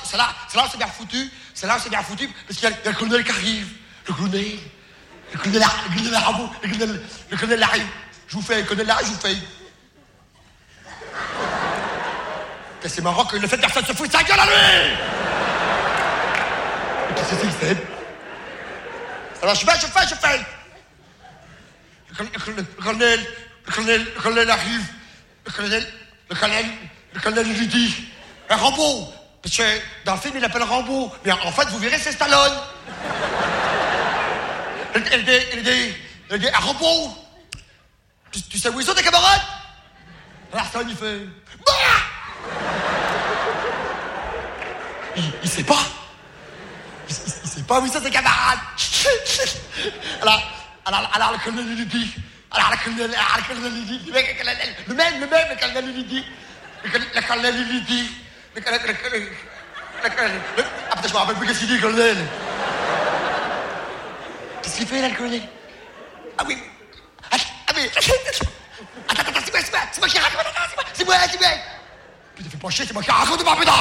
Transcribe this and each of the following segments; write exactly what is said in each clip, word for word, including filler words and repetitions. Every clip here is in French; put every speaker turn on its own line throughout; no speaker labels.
celle-là, celle-là, c'est bien foutu. Celle-là, c'est bien foutu, parce qu'il y a, il y a le colonel qui arrive. Le colonel. Le colonel, le colonel Rambo. Le colonel, le colonel arrive. Je vous fais, le colonel arrive, je vous fais. C'est marrant que le fait que personne se fout de sa gueule à lui. Qu'est-ce que c'est que c'est? Alors je fais, je fais, je fais. Le colonel, le colonel, le colonel, le colonel arrive. Le colonel, le colonel, le colonel lui dit, un Rambo. Parce que dans le film, il l'appelle Rambo. Mais en fait, vous verrez, c'est Stallone. Il dit, il dit, il dit, un Rambo. Tu, tu sais où ils sont tes camarades? Alors Stallone, il fait, bah! Il, il sait pas. Il, il, il sait pas où ils sont ses camarades. alors, alors, alors le colonel lui dit, alors le colonel, alors le colonel lui dit, le même, le même, le colonel lui dit, le colonel lui dit, le colonel, le colonel, le colonel, ah putain, je me rappelle plus qu'est-ce qu'il dit, le colonel. Qu'est-ce qu'il fait là, le colonel? Ah oui, ah oui, attends, attends, c'est moi, c'est moi, c'est moi qui raconte, c'est moi, c'est moi, c'est moi. Putain, fais pas chier, c'est moi qui raconte, pas putain.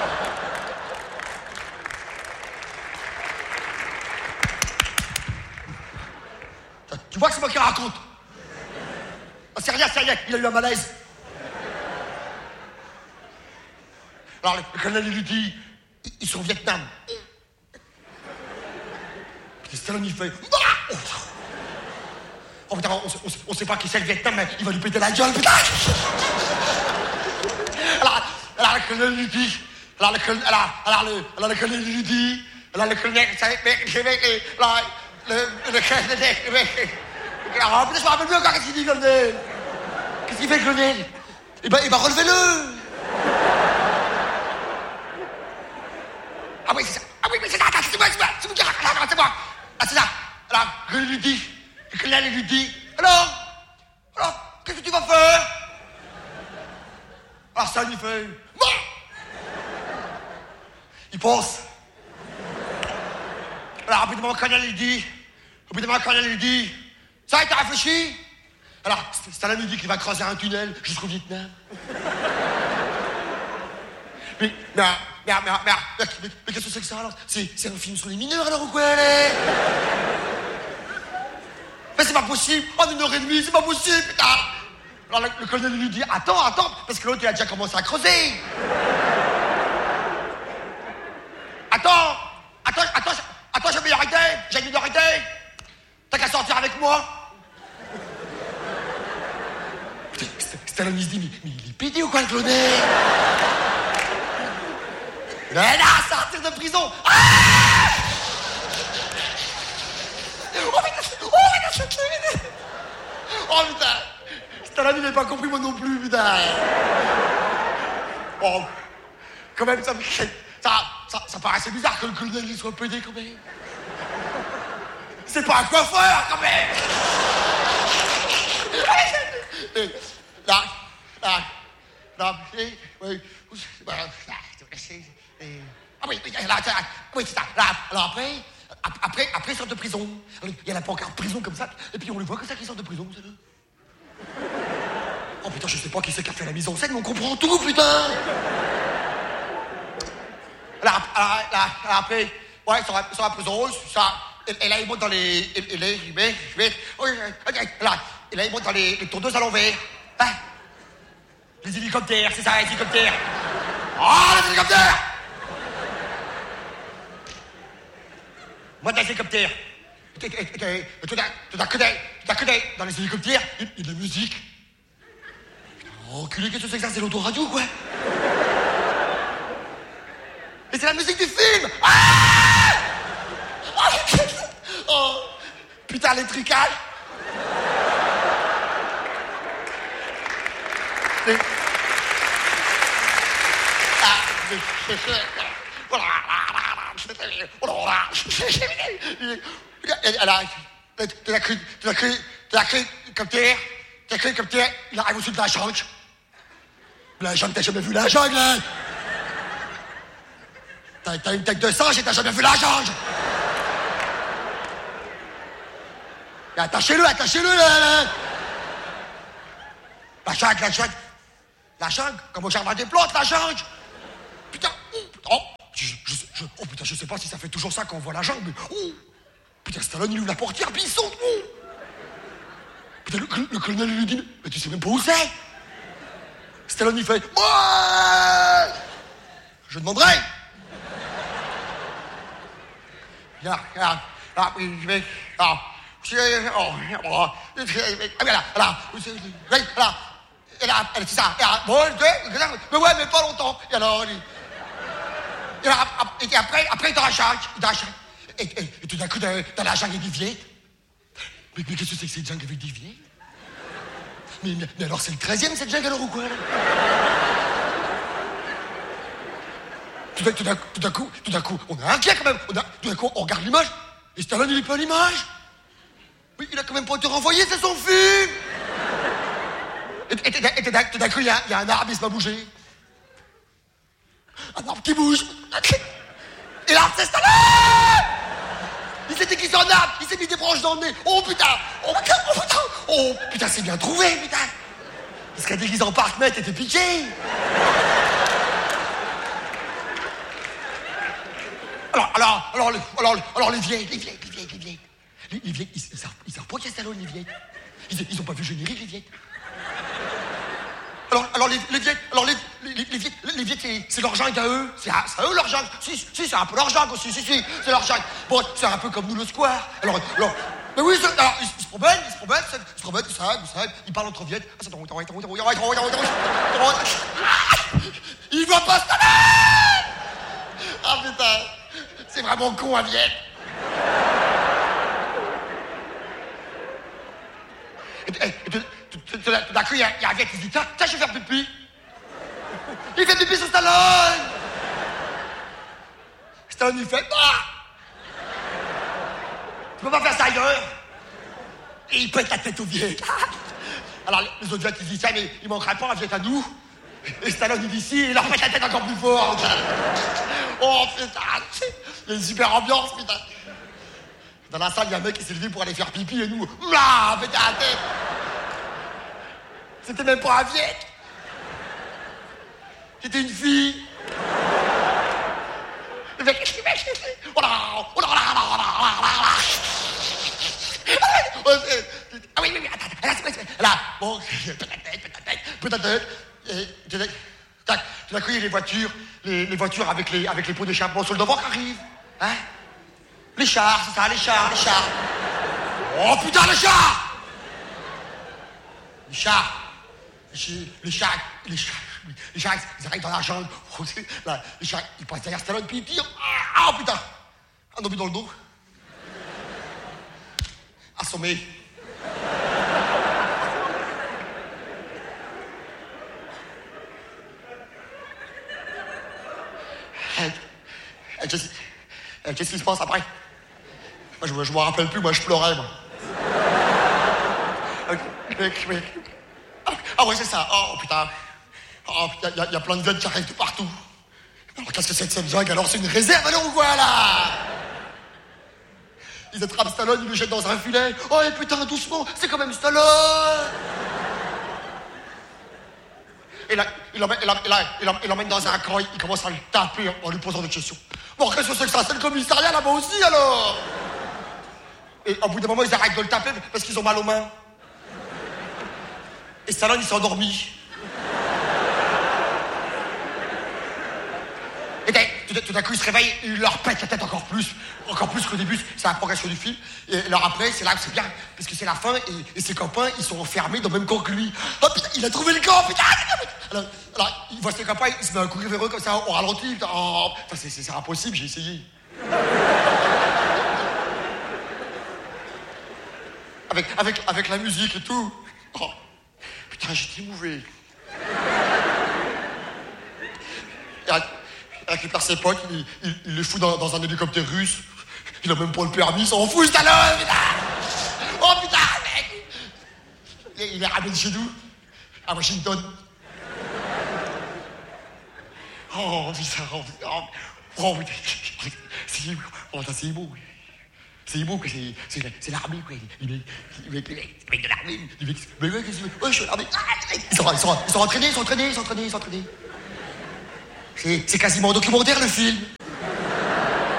Tu vois que c'est moi qui raconte. Ah, c'est rien, c'est rien, il a eu un malaise. Alors le, le colonel lui dit, ils sont au Vietnam. Puis Stallone il fait, oh, oh putain, on, on, on sait pas qui c'est le Vietnam, mais il va lui péter la gueule, putain. alors, alors le colonel lui dit, alors le colonel, alors, alors le, alors le colonel lui dit, alors le colonel, mais je vais, alors, le, le colonel, alors, putain, je me rappelle plus encore qu'est-ce qu'il dit, le colonel. Qu'est-ce qu'il fait, le colonel? Eh ben, eh ben, relevez-le. Ah oui, c'est ça. Ah oui, mais c'est ça, c'est moi, c'est moi, c'est moi qui raconte, c'est moi. Ah, c'est ça. Alors, le colonel lui dit, le colonel lui dit, alors, alors, qu'est-ce que tu vas faire? Alors, ça lui fait, bon. Il pense. Alors, rapidement, le colonel lui dit, rapidement, le colonel lui dit, ça, t'as réfléchi? Alors, Stallone lui dit qu'il va creuser un tunnel jusqu'au Vietnam. mais, mais, mais, mais, mais, mais, mais qu'est-ce que c'est que ça alors? C'est, c'est un film sur les mineurs alors ou quoi? Mais c'est pas possible! En une heure et demie, c'est pas possible, putain! Alors le, le colonel lui dit, attends, attends, parce que l'autre il a déjà commencé à creuser! Attends! Attends, attends, attends, j'ai une minorité! J'ai une minorité! T'as qu'à sortir avec moi! Stallone il se dit, mais, mais il est pédé ou quoi le colonel? Mais là, sortir de prison! Ah! Oh putain! Oh putain! Oh putain! Stallone il n'a pas compris moi non plus, putain! Oh! Quand même, ça, ça, ça, ça paraissait bizarre que le colonel il soit pédé quand même! C'est pas un coiffeur quand même! Là, là, là, oui, oui, ah oui, là, oui, c'est ça, là, alors après, après, après, ils sortent de prison. Il y a la pancarte prison comme ça, et puis on le voit comme ça qu'ils sortent de prison, c'est là. Oh putain, je sais pas qui c'est qui a fait la mise en scène, mais on comprend tout, putain. Là, là, là, après, ouais, ils sont à la prison, ça, et là, ils montent dans les, et là, ils mettent, là, et là, ils montent dans les, les tondeuses à l'envers. Hein? Les hélicoptères, c'est ça, les hélicoptères. Oh, les hélicoptères! Moi, dans les hélicoptères, tu as que des, tu as que des, dans les hélicoptères, il y a de la musique. Oh, enculé, qu'est-ce que c'est que ça? C'est l'autoradio, quoi. Et c'est la musique du film! Ah! Oh, putain, les tricages! Alors, tu l'as cru, tu l'as cru, tu l'as cru comme terre, tu l'as cru comme terre, il arrive au-dessus de la jungle. La jungle, t'as jamais vu la jungle, hein? T'as, t'as une tête de singe et t'as jamais vu la jungle. Attachez-le, attachez-le, là, là. La jungle, la jungle. La jungle, comme au jardin des plantes, la jungle. Putain, oh, putain, je sais pas si ça fait toujours ça quand on voit la jungle, mais... Oh, putain, Stallone, il ouvre la portière, puis il saute. Oh. Putain, le, le colonel lui dit, mais tu sais même pas où c'est. Stallone, il fait, ouais. Je demanderai. Regarde, regarde. Ah, je vais... Ah, je vais... Oh, oh. Ah, mais là, là. Là. Et là, c'est ça. Et là, bon, mais ouais, mais pas longtemps. Et alors, il... Et, là, et après, après, dans la jungle, dans la jungle. Et, et, et tout d'un coup, dans, dans la jungle, il y a des vieilles. Mais, mais qu'est-ce que c'est que cette jungle avec des vieilles? mais, mais, mais alors, c'est le treizième, cette jungle, alors, ou quoi, là? Tout d'un, tout, d'un, tout d'un coup, tout d'un coup, on a un inquiet, quand même. On a, tout d'un coup, on regarde l'image. Et Stallone, il est pas à l'image. Mais il a quand même pas été renvoyé, c'est son film. Et, et, et, et tout d'un, tout d'un coup, il y, y a un arbre, il se met à bouger. Un arbre qui bouge. Et l'arbre, c'est Stallone. Il s'est déguisé en arbre, il s'est mis des branches dans le nez. Oh putain, oh putain, oh putain, oh putain, c'est bien trouvé, putain. Il serait déguisé en Parkmet, t'étais piqué. Alors, alors, alors, les, alors, alors, les vieilles, les vieilles, les vieilles, les vieilles. Les, les vieilles, ils, ils, savent, ils savent pas qu'il y a Stallone, les vieilles. Ils, ils ont pas vu le générique, les vieilles. Alors, alors les, les vieilles, alors les, les, les vieilles, les vieilles, c'est, c'est leur jungle à eux. C'est à, c'est à eux leur jungle. Si, si, c'est un peu leur jungle aussi, si, si, c'est leur jungle. Bon, c'est un peu comme nous le square. Alors, alors, mais oui, c'est, alors, ils, ils se promènent, ils se promènent, ils se promènent, ils savent, ils savent, ils parlent entre vieilles. Ah, c'est ils voient pas Stallone. Ah putain, c'est vraiment con, un vieille. Tout d'un coup, il y a, y a un gars qui se dit, tiens, tiens, je vais faire pipi. Il fait pipi sur Stallone. Stallone, il fait, bah, tu peux pas faire ça ailleurs. Et il pète la tête au vieil. Alors, les autres gars qui disent, tiens, mais il manquerait pas un vieil à nous. Et Stallone, il dit, si, il leur pète la tête encore plus fort. Oh, putain, il y a une super ambiance, putain. Dans la salle, il y a un mec qui s'est levé pour aller faire pipi et nous, là, putain, la tête. C'était même pas un vieil. C'était une fille. Le mec, qu'est-ce qu'il fait? Oh là, oh là, oh là, oh là, oh là, là. Ah oui, oui, oui, attends, là, c'est quoi, c'est quoi? Là, bon, peut-être tête, peut-être tête, peut-être tête. Et tac, tout d'un coup, il y a les voitures, les, les voitures avec les, avec les pots d'échappement sur le devant qui arrivent. Hein? Les chars, c'est ça, les chars, les chars. Oh putain, les chars! Les chars. Les chars, les chars, les chars, ils arrivent dans la jungle. Là, les chars, ils passent derrière Stallone, puis ils tirent. Ah, oh putain! Un obus dans le dos. Assommé. Qu'est-ce qu'est-ce qui se passe après? Moi, je, je me rappelle plus, moi, je pleurais, moi. Ah ouais, c'est ça. Oh putain. Oh putain, il y, y a plein de jeunes qui arrivent de partout. Alors qu'est-ce que c'est que cette jungle? Alors c'est une réserve alors ou quoi là? Ils attrapent Stallone, ils le jettent dans un filet. Oh et putain, doucement, c'est quand même Stallone. Et là, il l'emmène, il l'emmène dans un coin, il commence à le taper en lui posant des questions. Bon, qu'est-ce que c'est que ça? C'est le commissariat là-bas aussi alors? Et au bout d'un moment, ils arrêtent de le taper parce qu'ils ont mal aux mains. Et Stallone, il s'est endormi. Et tout, tout d'un coup, il se réveille, il leur pète la tête encore plus. Encore plus qu'au début, c'est la progression du film. Et alors après, c'est là que c'est bien, parce que c'est la fin, et, et ses copains, ils sont enfermés dans le même camp que lui. Oh putain, il a trouvé le camp, putain! Alors, alors il voit ses copains, il se met à courir vers eux comme ça, au ralenti. Oh, enfin, c'est, c'est, c'est impossible, j'ai essayé. Avec, avec, avec la musique et tout. Oh, putain, j'étais émouvé. Il récupère ses potes, il, il, il les fout dans, dans un hélicoptère russe. Il a même pas le permis, il s'en fout, Stallone, putain! Oh putain, mec! Il, il est ramené chez nous, à Washington. Oh putain, oh putain, oh putain, c'est, oh, c'est beau. C'est beau, que c'est, c'est, c'est l'armée, quoi. Il est, il est, il est de l'armée. Il est, mais ouais, qu'est-ce que tu veux? Ouais, je suis l'armée. Ils sont, ils sont, ils sont entraînés, ils sont entraînés, ils sont entraînés, ils sont entraînés. C'est, c'est quasiment documentaire, le film.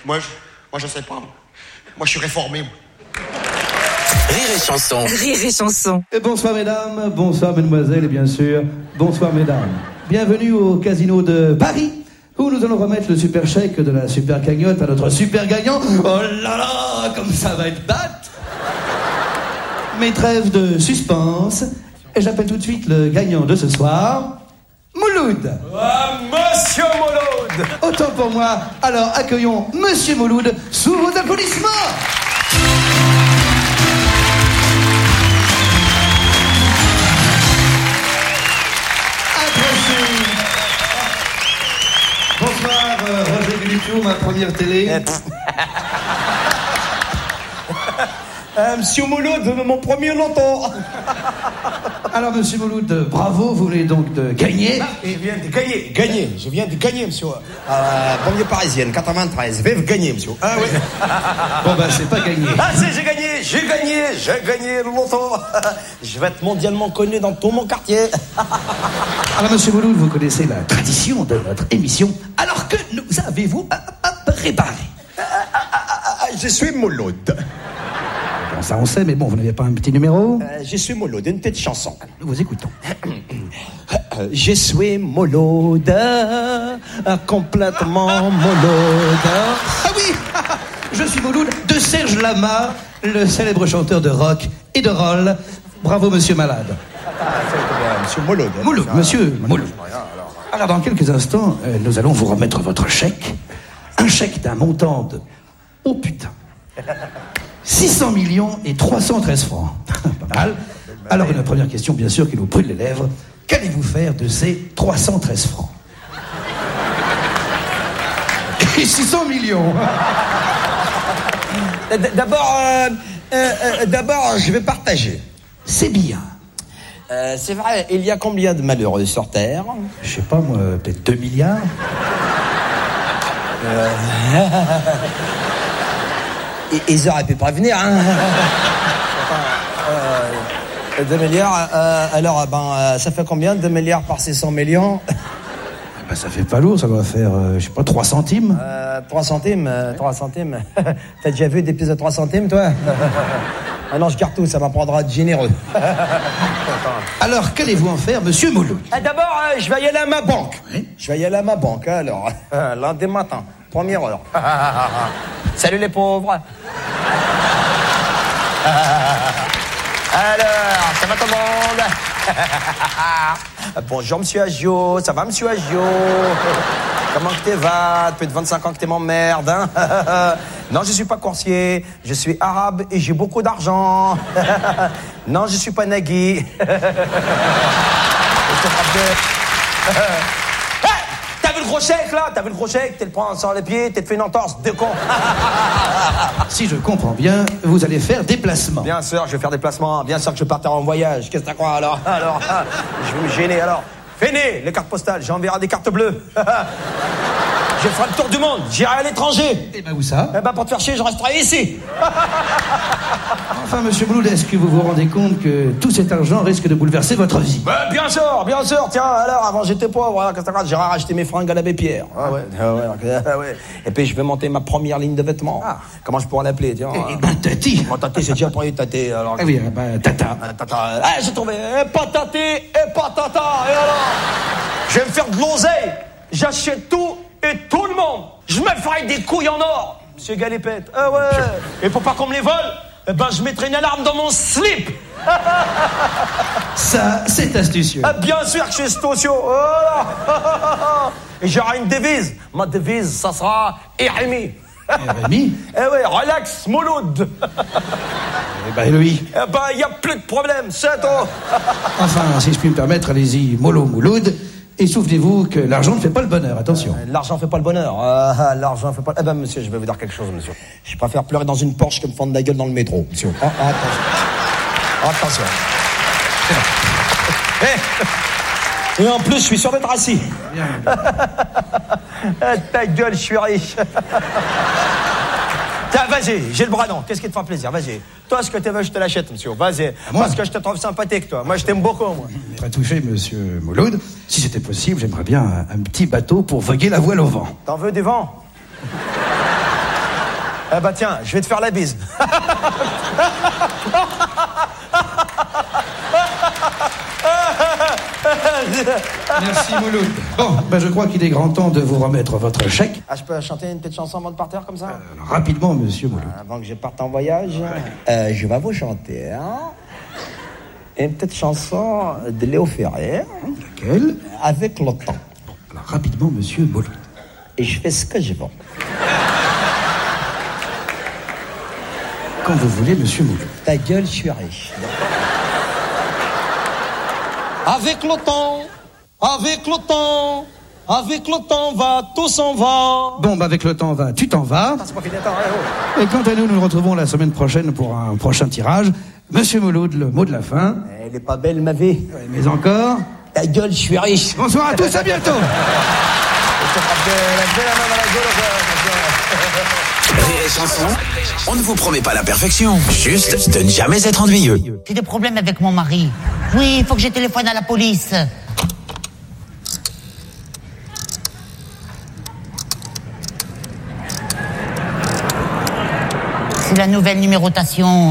Moi, je, moi, je sais pas. Moi, je suis réformé. Moi.
Rire et chanson.
Rire et chanson.
Et bonsoir mesdames, bonsoir mesdemoiselles et bien sûr, bonsoir mesdames. Bienvenue au Casino de Paris, où nous allons remettre le super chèque de la super cagnotte à notre super gagnant. Oh là là, comme ça va être date. Mais trêve de suspense, et j'appelle tout de suite le gagnant de ce soir, Mouloud.
Ah, Monsieur Mouloud.
Autant pour moi, alors accueillons Monsieur Mouloud sous vos applaudissements. Bonsoir, euh, Roger Guillutour, ma première télé.
euh, Monsieur Mouloud, mon premier loto.
Alors, Monsieur Mouloud, bravo, vous venez donc de gagner.
Ah, je viens de gagner, gagner, je viens de gagner, monsieur. Euh, banlieue parisienne, quatre-vingt-treize, vive gagner, monsieur. Ah oui.
Bon, ben, c'est pas gagné.
Ah, si, j'ai gagné, j'ai gagné, j'ai gagné le loto. Je vais être mondialement connu dans tout mon quartier.
Alors, Monsieur Mouloud, vous connaissez la tradition de notre émission. Alors que nous avez-vous à, à préparer?
Ah, ah, ah, ah, je suis Mouloud.
Bon, ça on sait, mais bon, vous n'avez pas un petit numéro?
Euh, je suis Mouloud, une petite chanson.
Nous vous écoutons.
Je suis Mouloud, complètement Mouloud.
Ah oui, je suis Mouloud de Serge Lama, le célèbre chanteur de rock et de roll. Bravo, Monsieur Malade.
Monsieur Mouloud.
Mouloud, Monsieur Mouloud. Alors, dans quelques instants, euh, nous allons vous remettre votre chèque. Un chèque d'un montant de... Oh putain, six cents millions et trois cent treize francs. Pas mal. Alors, une première question, bien sûr, qui nous brûle les lèvres. Qu'allez-vous faire de ces trois cent treize francs? Et six cents millions.
D'abord, euh, euh, euh, d'abord, je vais partager.
C'est bien.
Euh, c'est vrai, il y a combien de malheureux sur Terre?
Je sais pas, moi, peut-être deux milliards.
Euh... Ils auraient pu prévenir, hein. euh, deux milliards, euh, alors, ben, euh, ça fait combien, deux milliards par six cents millions?
Ben, ça fait pas lourd, ça doit faire, euh, je sais pas, trois centimes.
Euh, trois centimes, euh, trois centimes. T'as déjà vu des pièces de trois centimes, toi? Ah non, je garde tout, ça m'apprendra à être généreux.
Alors, qu'allez-vous en faire, Monsieur Mouloud?
Ah, d'abord, euh, je vais y aller à ma banque.
Oui.
Je vais y aller à ma banque, hein, alors. Lundi matin, première heure. Salut les pauvres. Alors, ça va tout le monde? Bonjour, monsieur Agio. Ça va, monsieur Agio? Comment que t'es va? Depuis vingt-cinq ans que t'es mon merde, hein? Non, je suis pas coursier. Je suis arabe et j'ai beaucoup d'argent. Non, je suis pas Nagui. T'as vu le gros chèque, là? T'as vu le gros chèque? T'es le prends sur les pieds, t'es fait une entorse, de con.
Si je comprends bien, vous allez faire déplacement.
Bien sûr, je vais faire des placements. Bien sûr que je partais en voyage. Qu'est-ce que t'as crois, alors? Alors, je vais me gêner, alors. Faites les cartes postales, j'enverrai des cartes bleues. Je ferai le tour du monde, j'irai à l'étranger.
Et ben où ça?
Eh ben pour te faire chier, je resterai ici.
Enfin, Monsieur Mouloud, est-ce que vous vous rendez compte que tout cet argent risque de bouleverser votre vie?
Bah, bien sûr, bien sûr. Tiens, alors, avant j'étais pauvre, hein, qu'est-ce que t'as crois? J'irai racheter mes fringues à l'abbé Pierre. Ah ouais, ah ouais, ah ouais. Et puis je vais monter ma première ligne de vêtements. Ah. Comment je pourrais l'appeler, tiens?
Eh ben, Tati.
Mon tati, c'est déjà pris, tati. Alors,
Ah oui, eh ben, Tata.
Ah, tata. Ah, j'ai trouvé. Et pas tati, et pas tata. Et alors? Je vais me faire de l'oseille. J'achète tout et tout le monde. Je me ferai des couilles en or. Monsieur Galépette. Ah ouais. Et pour pas qu'on me les vole, eh ben, je mettrai une alarme dans mon slip.
Ça, c'est astucieux.
Ah, bien sûr que je suis stocio. Voilà. Et j'aurai une devise. Ma devise, ça sera Rémi.
Rémi?
Eh ouais, relax, Mouloud.
Eh ben, lui.
Eh ben, il n'y a plus de problème, c'est tout.
Enfin, si je puis me permettre, allez-y, mollo Mouloud. Et souvenez-vous que l'argent ne fait pas le bonheur, attention.
Euh, l'argent fait pas le bonheur. Euh, l'argent fait pas... Eh ben, monsieur, je vais vous dire quelque chose, monsieur. Je préfère pleurer dans une Porsche que me fendre la gueule dans le métro, monsieur. Oh, oh, attention. Attention. Et, et en plus, je suis sûr d'être assis.
Bien.
Ah, ta gueule, je suis riche. Tiens, vas-y, j'ai le bras long. Qu'est-ce qui te fait plaisir? Vas-y. Toi, ce que tu veux, je te l'achète, monsieur. Vas-y.
Moi
Parce que je te trouve sympathique, toi. Moi, je t'aime beaucoup, moi.
Très touché, Monsieur Mouloud. Si c'était possible, j'aimerais bien un, un petit bateau pour voguer la voile au vent.
T'en veux du vent? Ah bah tiens, je vais te faire la bise.
Merci Mouloud. Bon, ben je crois qu'il est grand temps de vous remettre votre chèque.
Ah, je peux chanter une petite chanson avant de partir comme ça?
Euh, rapidement, monsieur Mouloud.
Avant que je parte en voyage, euh, je vais vous chanter hein, une petite chanson de Léo Ferré.
Laquelle?
Avec le temps.
Alors, rapidement, monsieur Mouloud.
Et je fais ce que je veux.
Quand vous voulez, monsieur Mouloud.
Ta gueule, je suis riche. Avec le temps, avec le temps, avec le temps va, tout s'en va.
Bon, bah avec le temps va, tu t'en vas.
Ah, c'est pas fini, attends, ouais, oh.
Et quant à nous, nous nous retrouvons la semaine prochaine pour un prochain tirage. Monsieur Mouloud, le mot de la fin.
Elle est pas belle, ma vie.
Ouais, mais encore.
Ta gueule, je suis riche.
Bonsoir à tous, à bientôt.
Rire et chanson, on ne vous promet pas la perfection, juste de ne jamais être ennuyeux.
J'ai des problèmes avec mon mari. Oui, il faut que je téléphone à la police. C'est la nouvelle numérotation.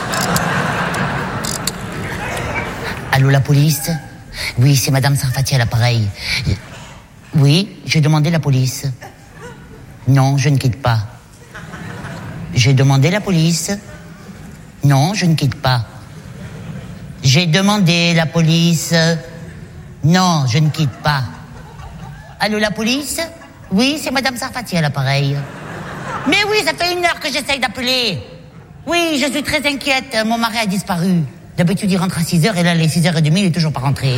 Allô, la police? Oui, c'est Madame Sarfati à l'appareil. Oui, j'ai demandé la police. Non, je ne quitte pas. J'ai demandé la police. Non, je ne quitte pas. J'ai demandé la police. Non, je ne quitte pas. Allô, la police? Oui, c'est Madame Sarfati à l'appareil. Mais oui, ça fait une heure que j'essaye d'appeler. Oui, je suis très inquiète. Mon mari a disparu. D'habitude, il rentre à six heures et là, les six heures trente, il est toujours pas rentré.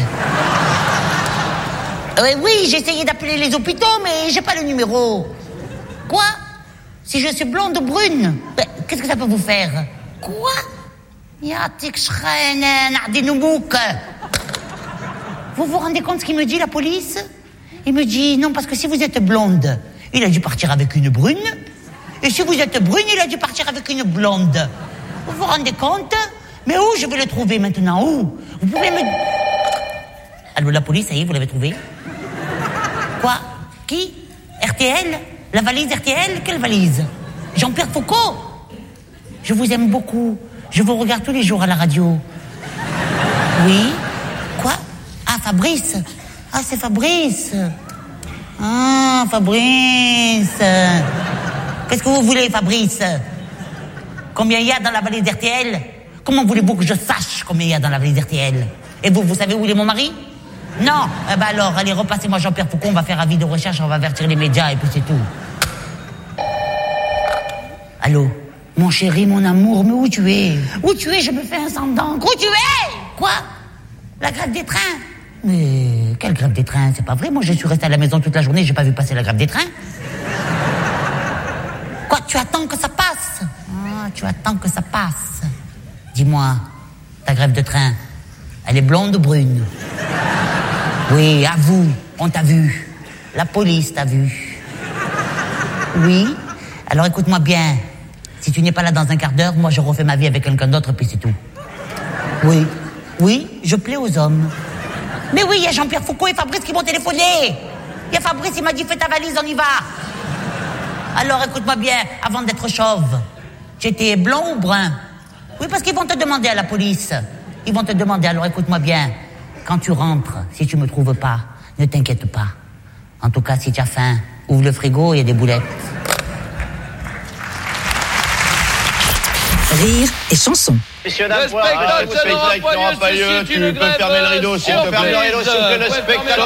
Euh, oui, j'ai essayé d'appeler les hôpitaux, mais j'ai pas le numéro. Quoi? Si je suis blonde ou brune? Ben, qu'est-ce que ça peut vous faire? Quoi? Yatik Schreinen, Ardinoubok. Vous vous rendez compte ce qu'il me dit, la police? Il me dit, non, parce que si vous êtes blonde, il a dû partir avec une brune. Et si vous êtes brune, il a dû partir avec une blonde. Vous vous rendez compte? Mais où je vais le trouver maintenant? Où? Vous pouvez me... Allô, la police, ça y est, vous l'avez trouvé? Quoi? Qui? R T L? La valise R T L? Quelle valise? Jean-Pierre Foucault? Je vous aime beaucoup. Je vous regarde tous les jours à la radio. Oui? Quoi? Ah, Fabrice? Ah, c'est Fabrice. Ah, Fabrice. Qu'est-ce que vous voulez, Fabrice? Combien il y a dans la valise R T L? Comment voulez-vous que je sache combien il y a dans la valise R T L? Et vous, vous savez où il est mon mari? Non. Eh ben alors, allez, repassez-moi Jean-Pierre Foucault, on va faire avis de recherche, on va avertir les médias et puis c'est tout. Allô? Mon chéri, mon amour, mais où tu es? Où tu es? Je me fais un sang d'encre. Où tu es? Quoi? La grève des trains? Mais quelle grève des trains? C'est pas vrai, moi je suis resté à la maison toute la journée, j'ai pas vu passer la grève des trains. Quoi? Tu attends que ça passe? Ah, tu attends que ça passe. Dis-moi, ta grève de train, elle est blonde ou brune? Oui, avoue, on t'a vu. La police t'a vu. Oui? Alors écoute-moi bien. Si tu n'es pas là dans un quart d'heure, moi je refais ma vie avec quelqu'un d'autre, puis c'est tout. Oui, oui, je plais aux hommes. Mais oui, il y a Jean-Pierre Foucault et Fabrice qui m'ont téléphoné. Il y a Fabrice, il m'a dit, fais ta valise, on y va. Alors écoute-moi bien, avant d'être chauve, j'étais blond ou brun? Oui, parce qu'ils vont te demander à la police. Ils vont te demander, alors écoute-moi bien. Quand tu rentres, si tu me trouves pas, ne t'inquiète pas. En tout cas, si tu as faim, ouvre le frigo, il y a des boulettes.
Rire et chanson.
Messieurs, dames, voilà, le spectacle n'aura pas lieu. Tu peux fermer le rideau, s'il te plaît. Fermer le rideau, s'il te plaît, le spectacle.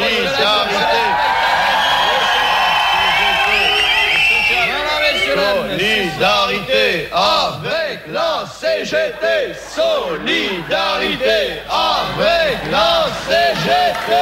Solidarité avec la C G T. Solidarité avec la C G T.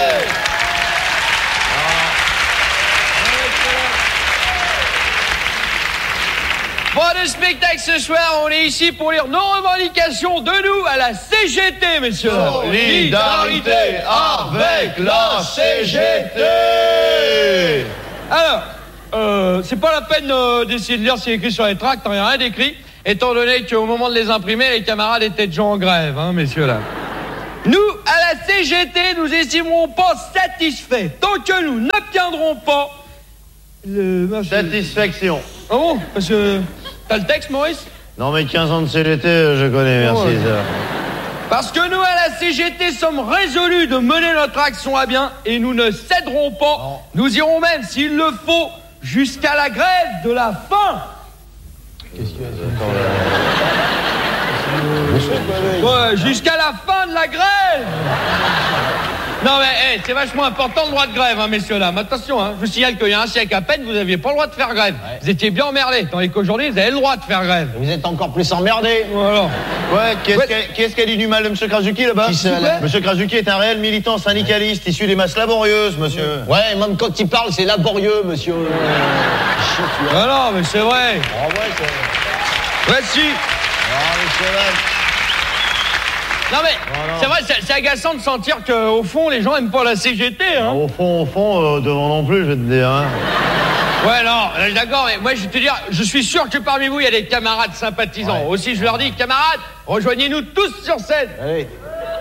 Pas de spectacle ce soir, on est ici pour lire nos revendications de nous à la C G T, messieurs.
Solidarité avec la C G T.
Alors, euh, c'est pas la peine euh, d'essayer de lire ce qui est écrit sur les tracts, il n'y a rien d'écrit, étant donné qu'au moment de les imprimer, les camarades étaient déjà en grève, hein, messieurs là. Nous, à la C G T, nous estimerons pas satisfaits tant que nous n'obtiendrons pas Le machin.
Satisfaction.
Ah bon? Parce que... T'as le texte, Maurice?
Non, mais quinze ans de C G T, je connais, merci.
Oh, ouais.
Ça.
Parce que nous, à la C G T, sommes résolus de mener notre action à bien et nous ne céderons pas. Non. Nous irons même, s'il le faut, jusqu'à la grève de la faim.
Qu'est-ce qu'il y a?
Ouais, jusqu'à la fin de la grève. Non mais hey, c'est vachement important le droit de grève, hein, messieurs dames. Attention, hein, je vous signale qu'il y a un siècle à peine, vous n'aviez pas le droit de faire grève. Ouais. Vous étiez bien emmerdés, tandis qu'aujourd'hui, vous avez le droit de faire grève.
Vous êtes encore plus emmerdés.
Voilà.
Ouais, qui est-ce ouais. qui, qui a dit du mal de M. Krasuki là-bas? M. Krasuki est un réel militant syndicaliste, ouais. issu des masses laborieuses, monsieur.
Ouais, même quand il parle, c'est laborieux, monsieur.
Ah non, mais c'est vrai.
Ah ouais, c'est vrai.
Ouais, si.
Ah, monsieur là.
Non mais, non, non. c'est vrai, c'est, c'est agaçant de sentir qu'au fond, les gens aiment pas la C G T, hein.
Au fond, au fond, euh, devant non plus, je vais te dire, hein.
Ouais, non, là, d'accord, mais moi, je vais te dire, je suis sûr que parmi vous, il y a des camarades sympathisants. Ouais. Aussi, je leur dis, camarades, rejoignez-nous tous sur scène.
Allez.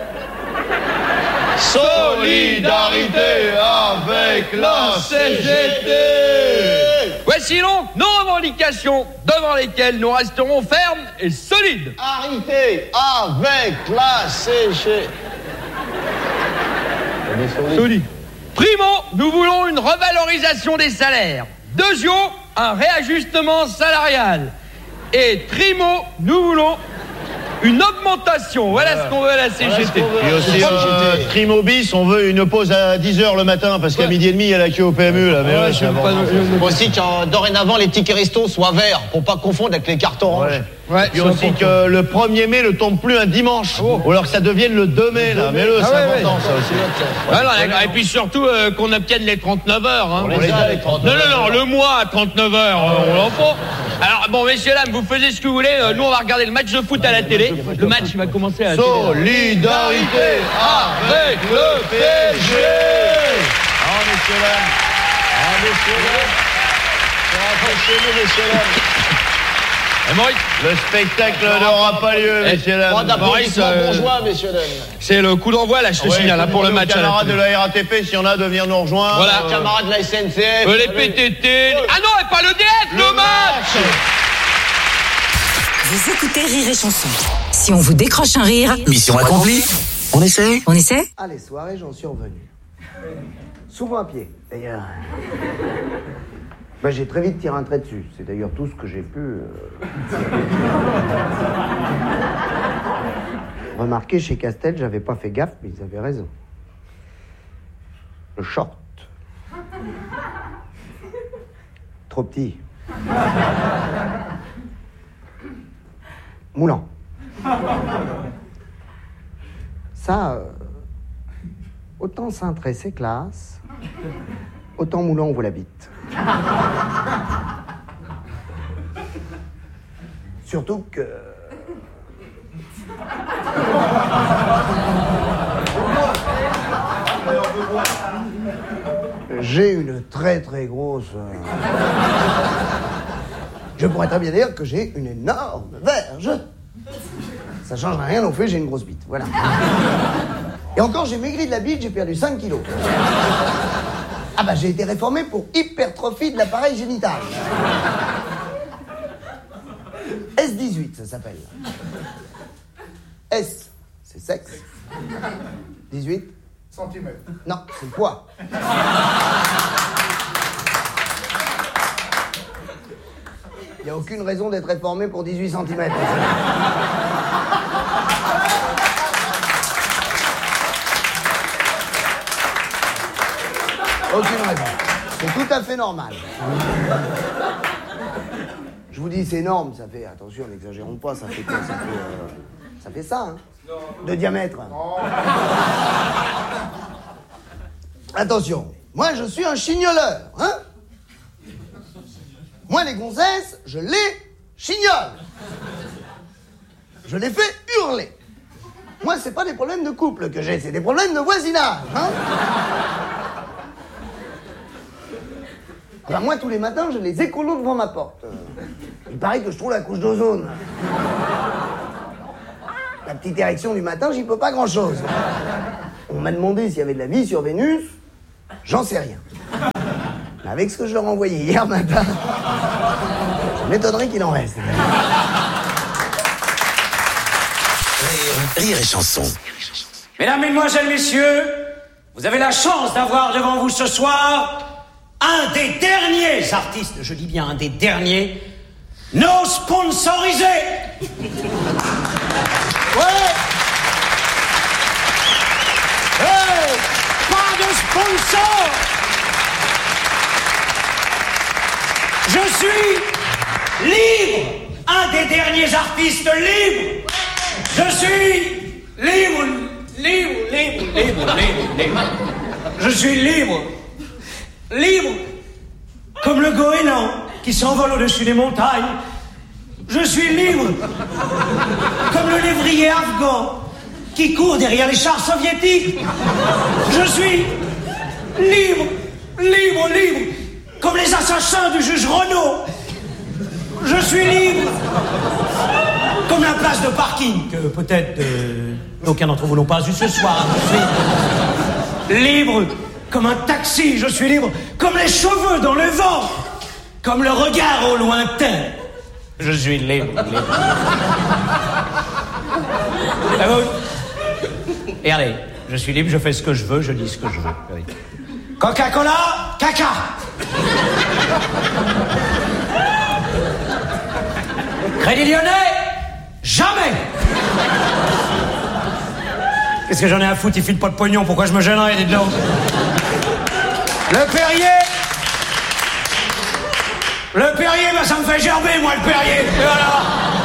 Solidarité avec la C G T.
Voici donc nos revendications devant lesquelles nous resterons fermes et solides.
Arrêtez avec la C G T.
Solide. Primo, nous voulons une revalorisation des salaires. Deuxio, un réajustement salarial. Et Trimo, nous voulons une augmentation. Voilà, voilà ce qu'on veut à la C G T.
Voilà et aussi, euh, Trimobis, on veut une pause à dix heures le matin, parce qu'à ouais. midi et demi, il y a la queue au P M U, là. Mais ouais, ouais, je
pas, je... Aussi que euh, dorénavant, les tickets resto soient verts, pour pas confondre avec les cartes oranges.
Ouais. Ouais, et aussi important. Que le premier mai ne tombe plus un dimanche, ah bon. Ou alors que ça devienne le deux mai, là. Mais le, ah c'est ouais, important, ouais. ça aussi.
Ouais, non, et puis surtout euh, qu'on obtienne les trente-neuf heures. Hein.
On les a, les trente-neuf
non, non, non, le mois à trente-neuf heures, euh, on l'en faut. Alors, bon, messieurs, dames, vous faisiez ce que vous voulez. Euh, nous, on va regarder le match de foot à la télé. Le match, il va commencer à la télé.
Solidarité avec le P S G. Ah, messieurs, dames. Ah, messieurs, dames. C'est impressionnant, messieurs, dames. Le spectacle n'aura pas lieu, messieurs, dames.
Maurice, euh, bourgeois, messieurs, dames.
C'est le coup d'envoi, là, je te ouais, signale, là, pour le match.
Camarades de la R A T P, s'il y en a, de venir nous rejoindre.
Voilà.
Euh, camarades de la S N C F.
Euh, les P T T. Euh, ah non, et pas le D F, le, le match.
Vous écoutez Rire et Chanson. Si on vous décroche un rire,
mission accomplie. On essaie
On essaie
Allez, soirée, j'en suis revenu. Souvent à pied, d'ailleurs. Ben, j'ai très vite tiré un trait dessus. C'est d'ailleurs tout ce que j'ai pu... Euh... Remarquez, chez Castel, j'avais pas fait gaffe, mais ils avaient raison. Le short. Trop petit. Moulant. Ça, euh... autant cintré, c'est classe. Autant moulant, on vous la bite. Surtout que... J'ai une très très grosse... Je pourrais très bien dire que j'ai une énorme verge. Ça change rien au fait, j'ai une grosse bite. Voilà. Et encore, j'ai maigri de la bite, j'ai perdu cinq kilos. Ah bah j'ai été réformé pour hypertrophie de l'appareil génital. S dix-huit, ça s'appelle. S, c'est sexe. dix-huit
centimètres.
Non, c'est le poids. Il n'y a aucune raison d'être réformé pour dix-huit centimètres. Aucune raison. C'est tout à fait normal. Je vous dis, c'est énorme, ça fait... Attention, n'exagérons pas, ça fait quoi? Ça fait, euh, ça fait ça, hein? De diamètre. Attention, moi je suis un chignoleur, hein? Moi les gonzesses, je les chignole. Je les fais hurler. Moi c'est pas des problèmes de couple que j'ai, c'est des problèmes de voisinage, hein? Ben, moi tous les matins je les écolo devant ma porte. Il paraît que je trouve la couche d'ozone. La petite érection du matin, j'y peux pas grand-chose. On m'a demandé s'il y avait de la vie sur Vénus. J'en sais rien. Avec ce que je leur ai envoyé hier matin, je m'étonnerais qu'il en reste.
Rire, rire et chanson.
Mesdames, Mesdemoiselles, Messieurs, vous avez la chance d'avoir devant vous ce soir un des derniers artistes, je dis bien un des derniers, non sponsorisés. Ouais. Hey, pas de sponsor. Je suis libre, un des derniers artistes libres. Je suis libre, libre, libre, libre, libre, libre. Je suis libre, libre, comme le goéland qui s'envole au-dessus des montagnes. Je suis libre, comme le lévrier afghan qui court derrière les chars soviétiques. Je suis libre, libre, libre, comme les assassins du juge Renaud. Je suis libre, comme la place de parking que peut-être euh, aucun d'entre vous n'ont pas eu ce soir. Je suis libre, comme un taxi. Je suis libre, comme les cheveux dans le vent, comme le regard au lointain. Je suis libre, libre. Ah bon. Et allez, je suis libre, je fais ce que je veux, je dis ce que je veux. Oui. Coca-Cola, caca. Crédit Lyonnais, jamais. Qu'est-ce que j'en ai à foutre, il file pas de pognon, pourquoi je me gênerais, dites donc. Le Perrier. Le Perrier, bah ça me fait gerber, moi, le Perrier. Et voilà.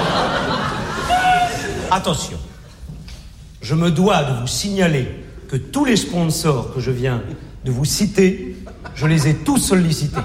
Attention. Je me dois de vous signaler que tous les sponsors que je viens de vous citer, je les ai tous sollicités.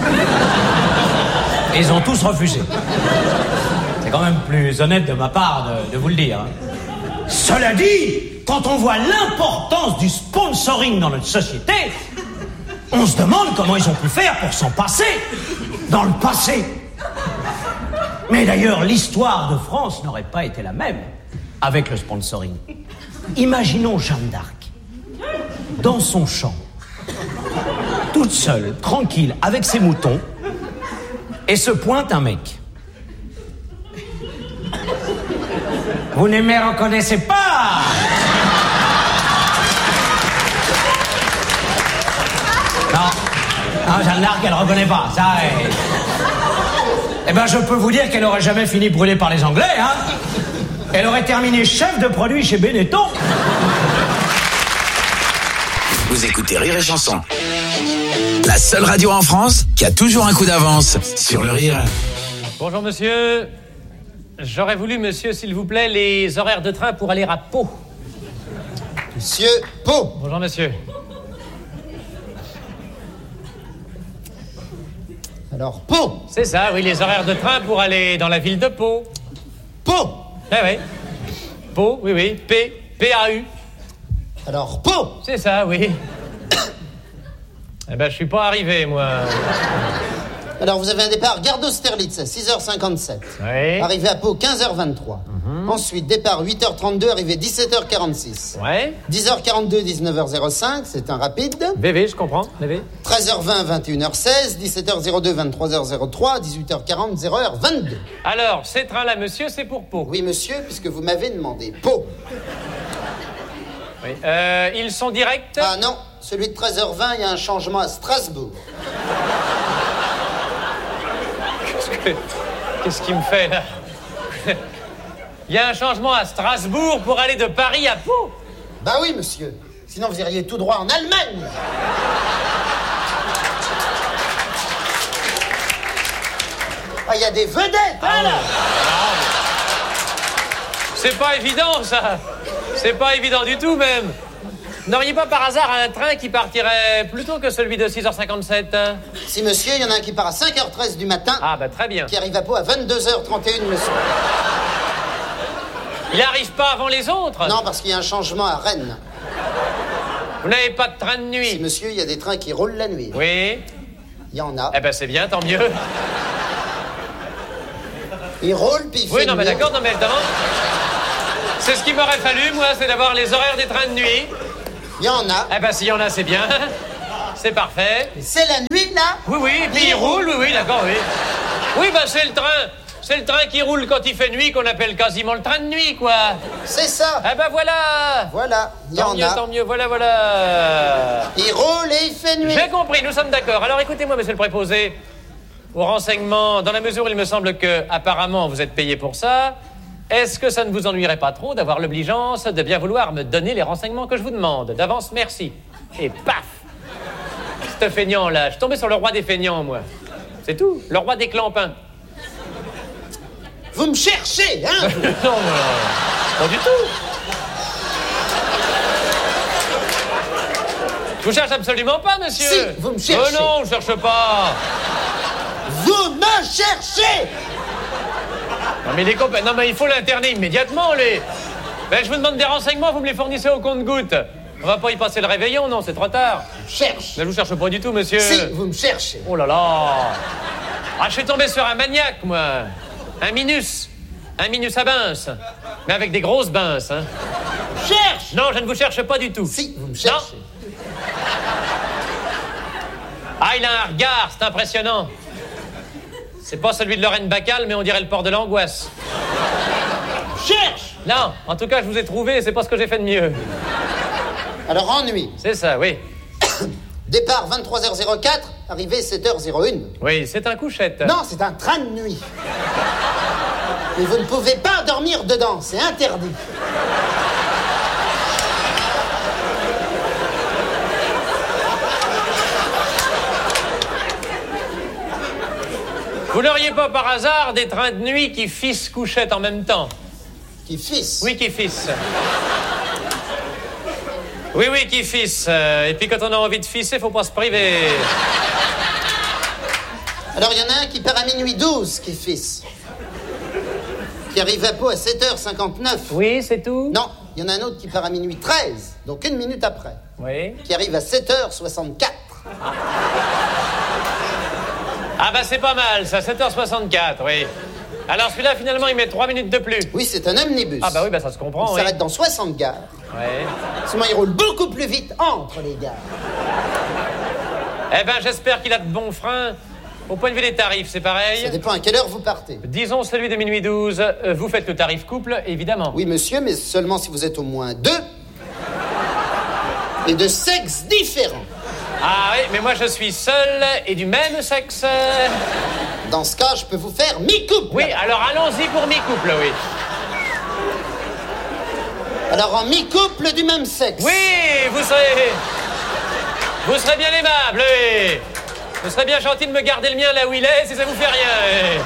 Et ils ont tous refusé. C'est quand même plus honnête de ma part de, de vous le dire. Hein. Cela dit, quand on voit l'importance du sponsoring dans notre société, on se demande comment ils ont pu faire pour s'en passer dans le passé. Mais d'ailleurs, l'histoire de France n'aurait pas été la même avec le sponsoring. Imaginons Jeanne d'Arc, dans son champ, toute seule, tranquille, avec ses moutons, et se pointe un mec. Vous ne me reconnaissez pas? Non, non, Jeanne d'Arc, elle ne reconnaît pas, ça. Et... Eh ben, je peux vous dire qu'elle n'aurait jamais fini brûlée par les Anglais, hein. Elle aurait terminé chef de produit chez Benetton.
Vous écoutez Rire et Chanson, la seule radio en France qui a toujours un coup d'avance sur le rire.
Bonjour monsieur. J'aurais voulu, monsieur, s'il vous plaît, les horaires de train pour aller à Pau.
Monsieur Pau.
Bonjour monsieur.
Alors, Pau.
C'est ça, oui, les horaires de train pour aller dans la ville de Pau.
Pau.
Eh oui. Pau, oui, oui. P, P A U.
Alors, Pau.
C'est ça, oui. Eh ben, je suis pas arrivé, moi.
Alors, vous avez un départ gare d'Austerlitz, six heures cinquante-sept.
Oui.
Arrivé à Pau, quinze heures vingt-trois. Mm-hmm. Ensuite, départ huit heures trente-deux, arrivé dix-sept heures quarante-six.
Ouais.
dix heures quarante-deux, dix-neuf heures cinq, c'est un rapide.
V V, je comprends, V V.
treize heures vingt, vingt et une heures seize, dix-sept heures deux, vingt-trois heures trois, dix-huit heures quarante, zéro heure vingt-deux.
Alors, ces trains-là, monsieur, c'est pour Pau.
Oui, monsieur, puisque vous m'avez demandé. Pau.
Oui. Euh, ils sont directs?
Ah non, celui de treize heures vingt, il y a un changement à Strasbourg.
Qu'est-ce qu'il me fait, là? Il y a un changement à Strasbourg pour aller de Paris à Pau?
Bah oui, monsieur. Sinon, vous iriez tout droit en Allemagne. Ah, il y a des vedettes, hein, là.
C'est pas évident, ça. C'est pas évident du tout, même. N'auriez pas par hasard un train qui partirait plus tôt que celui de six heures cinquante-sept, hein?
Si, monsieur, il y en a un qui part à cinq heures treize du matin.
Ah, bah très bien.
Qui arrive à Pau à vingt-deux heures trente et une, monsieur.
Il arrive pas avant les autres?
Non, parce qu'il y a un changement à Rennes.
Vous n'avez pas de train de nuit?
Si, monsieur, il y a des trains qui roulent la nuit.
Oui.
Il y en a.
Eh ben, c'est bien, tant mieux.
Ils roulent, puis ils
Oui, non, mais d'accord, non, mais évidemment. C'est ce qu'il m'aurait fallu, moi, c'est d'avoir les horaires des trains de nuit.
Il y en a.
Eh ben, s'il y en a, c'est bien. C'est parfait.
C'est la nuit,
là.
Oui, oui, et puis il roule, oui, oui, d'accord, oui. Oui, bah c'est le train. C'est le train qui roule quand il fait nuit qu'on appelle quasiment le train de nuit, quoi.
C'est ça.
Eh ben voilà.
Voilà, il y
tant
en
mieux,
a.
Tant mieux, voilà, voilà.
Il roule et il fait nuit.
J'ai compris, nous sommes d'accord. Alors écoutez-moi, monsieur le préposé. Au renseignement, dans la mesure où il me semble que, apparemment, vous êtes payé pour ça, est-ce que ça ne vous ennuierait pas trop d'avoir l'obligeance de bien vouloir me donner les renseignements que je vous demande? D'avance, merci. Et paf! Ce feignant-là, je suis tombé sur le roi des feignants, moi. C'est tout, le roi des clampins.
Vous me cherchez, hein?
Non, mais, pas du tout. Je vous cherche absolument pas, monsieur.
Si, vous me cherchez.
Oh non, je cherche pas.
Vous me cherchez!
Non, mais les copains, non, mais il faut l'interner immédiatement, les... Ben, je vous demande des renseignements, vous me les fournissez au compte-gouttes. On va pas y passer le réveillon, non, c'est trop tard.
Je cherche.
Mais je vous cherche pas du tout, monsieur.
Si, vous me cherchez.
Oh là là. Ah, je suis tombé sur un maniaque, moi. Un minus. Un minus à bince. Mais avec des grosses binces, hein.
Cherche!
Non, je ne vous cherche pas du tout.
Si, vous me cherchez.
Non. Ah, il a un regard, c'est impressionnant. C'est pas celui de Lorraine Bacal, mais on dirait le port de l'angoisse.
Cherche!
Non, en tout cas, je vous ai trouvé, c'est pas ce que j'ai fait de mieux.
Alors, ennui.
C'est ça, oui.
Départ vingt-trois heures quatre, arrivée sept heures un.
Oui, c'est un couchette.
Non, c'est un train de nuit. Mais vous ne pouvez pas dormir dedans, c'est interdit.
Vous n'auriez pas par hasard des trains de nuit qui fissent couchette en même temps?
Qui fissent?
Oui, qui fissent. Oui, oui, qui fissent. Et puis quand on a envie de fisser, faut pas se priver.
Alors il y en a un qui part à minuit douze, qui fisse. Qui arrive à Pau à sept heures cinquante-neuf.
Oui, c'est tout?
Non, il y en a un autre qui part à minuit treize, donc une minute après.
Oui.
Qui arrive à sept heures soixante-quatre.
Ah bah c'est pas mal, ça, sept heures soixante-quatre, oui. Alors celui-là, finalement, il met trois minutes de plus.
Oui, c'est un omnibus.
Ah bah oui, bah ça se comprend,
Il
oui.
s'arrête dans soixante gares.
Ouais.
Sinon, il roule beaucoup plus vite entre les gares.
Eh ben, j'espère qu'il a de bons freins. Au point de vue des tarifs, c'est pareil?
Ça dépend à quelle heure vous partez.
Disons celui de minuit douze. Euh, vous faites le tarif couple, évidemment.
Oui, monsieur, mais seulement si vous êtes au moins deux. Et de sexes différents.
Ah oui, mais moi je suis seul et du même sexe.
Dans ce cas, je peux vous faire mi-couple.
Oui, alors allons-y pour mi-couple, oui.
Alors en mi-couple du même sexe.
Oui, vous serez... Vous serez bien aimable, oui. Vous serez bien gentil de me garder le mien là où il est, si ça vous fait rien.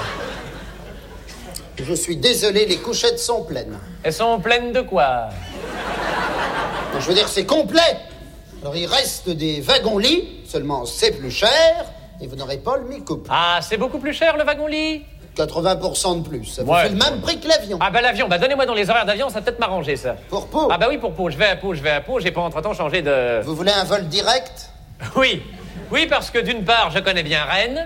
Je suis désolé, les couchettes sont pleines.
Elles sont pleines de quoi?
Je veux dire, c'est complet. Alors il reste des wagons-lits, seulement c'est plus cher, et vous n'aurez pas le mi-couple.
Ah, c'est beaucoup plus cher le wagon-lit?
quatre-vingts pour cent de plus. Ça vous
Ouais.
fait le même prix que l'avion.
Ah bah l'avion, bah donnez-moi dans les horaires d'avion, ça va peut-être m'arranger ça.
Pour Pau.
Ah bah oui, pour Pau, je vais à Pau, je vais à Pau, j'ai pas entre-temps changé de...
Vous voulez un vol direct?
Oui, oui, parce que d'une part, je connais bien Rennes.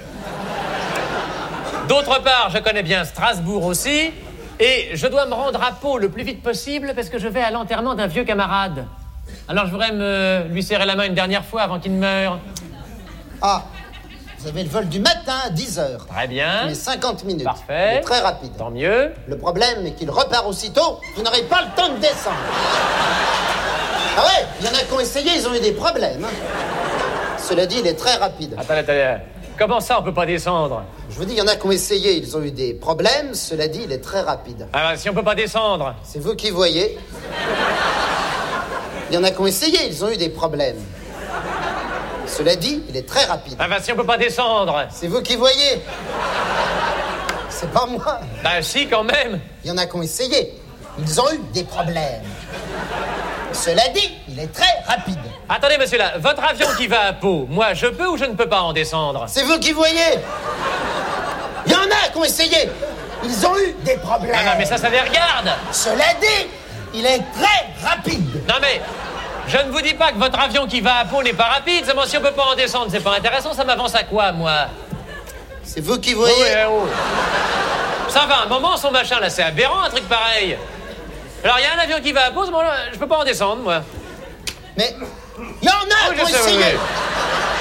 D'autre part, je connais bien Strasbourg aussi. Et je dois me rendre à Pau le plus vite possible parce que je vais à l'enterrement d'un vieux camarade. Alors je voudrais me lui serrer la main une dernière fois avant qu'il ne meure.
Ah, vous avez le vol du matin à dix heures.
Très bien.
Mais cinquante minutes.
Parfait.
Il est très rapide.
Tant mieux.
Le problème est qu'il repart aussitôt, vous n'aurez pas le temps de descendre. Ah ouais, il y en a qui ont essayé, ils ont eu des problèmes. hein. Cela dit, il est très rapide.
Attendez, attendez. Comment ça, on peut pas descendre?
Je vous dis, il y en a qui ont essayé, ils ont eu des problèmes. Cela dit, il est très rapide.
Ah bah, si on peut pas descendre.
C'est vous qui voyez. Il y en a qui ont essayé, ils ont eu des problèmes. Cela dit, il est très rapide.
Ah bah, si on peut pas descendre.
C'est vous qui voyez. C'est pas moi.
Bah si, quand même.
Il y en a qui ont essayé. Ils ont eu des problèmes. Cela dit, il est très rapide.
Attendez, monsieur, là, votre avion qui va à Pau, moi, je peux ou je ne peux pas en descendre?
C'est vous qui voyez. Il y en a qui ont essayé. Ils ont eu des problèmes.
Ah non, mais ça, ça les regarde.
Cela dit, il est très rapide.
Non, mais je ne vous dis pas que votre avion qui va à Pau n'est pas rapide. Seulement, si on peut pas en descendre, c'est pas intéressant. Ça m'avance à quoi, moi?
C'est vous qui voyez.
Oui, oui, oh. Ça va, un moment, son machin, là, c'est aberrant, un truc pareil. Alors, il y a un avion qui va à Pau, bon, là, je peux pas en descendre, moi.
Mais il y en a
Oui,
qui ont
je sais,
essayé.
oui, oui.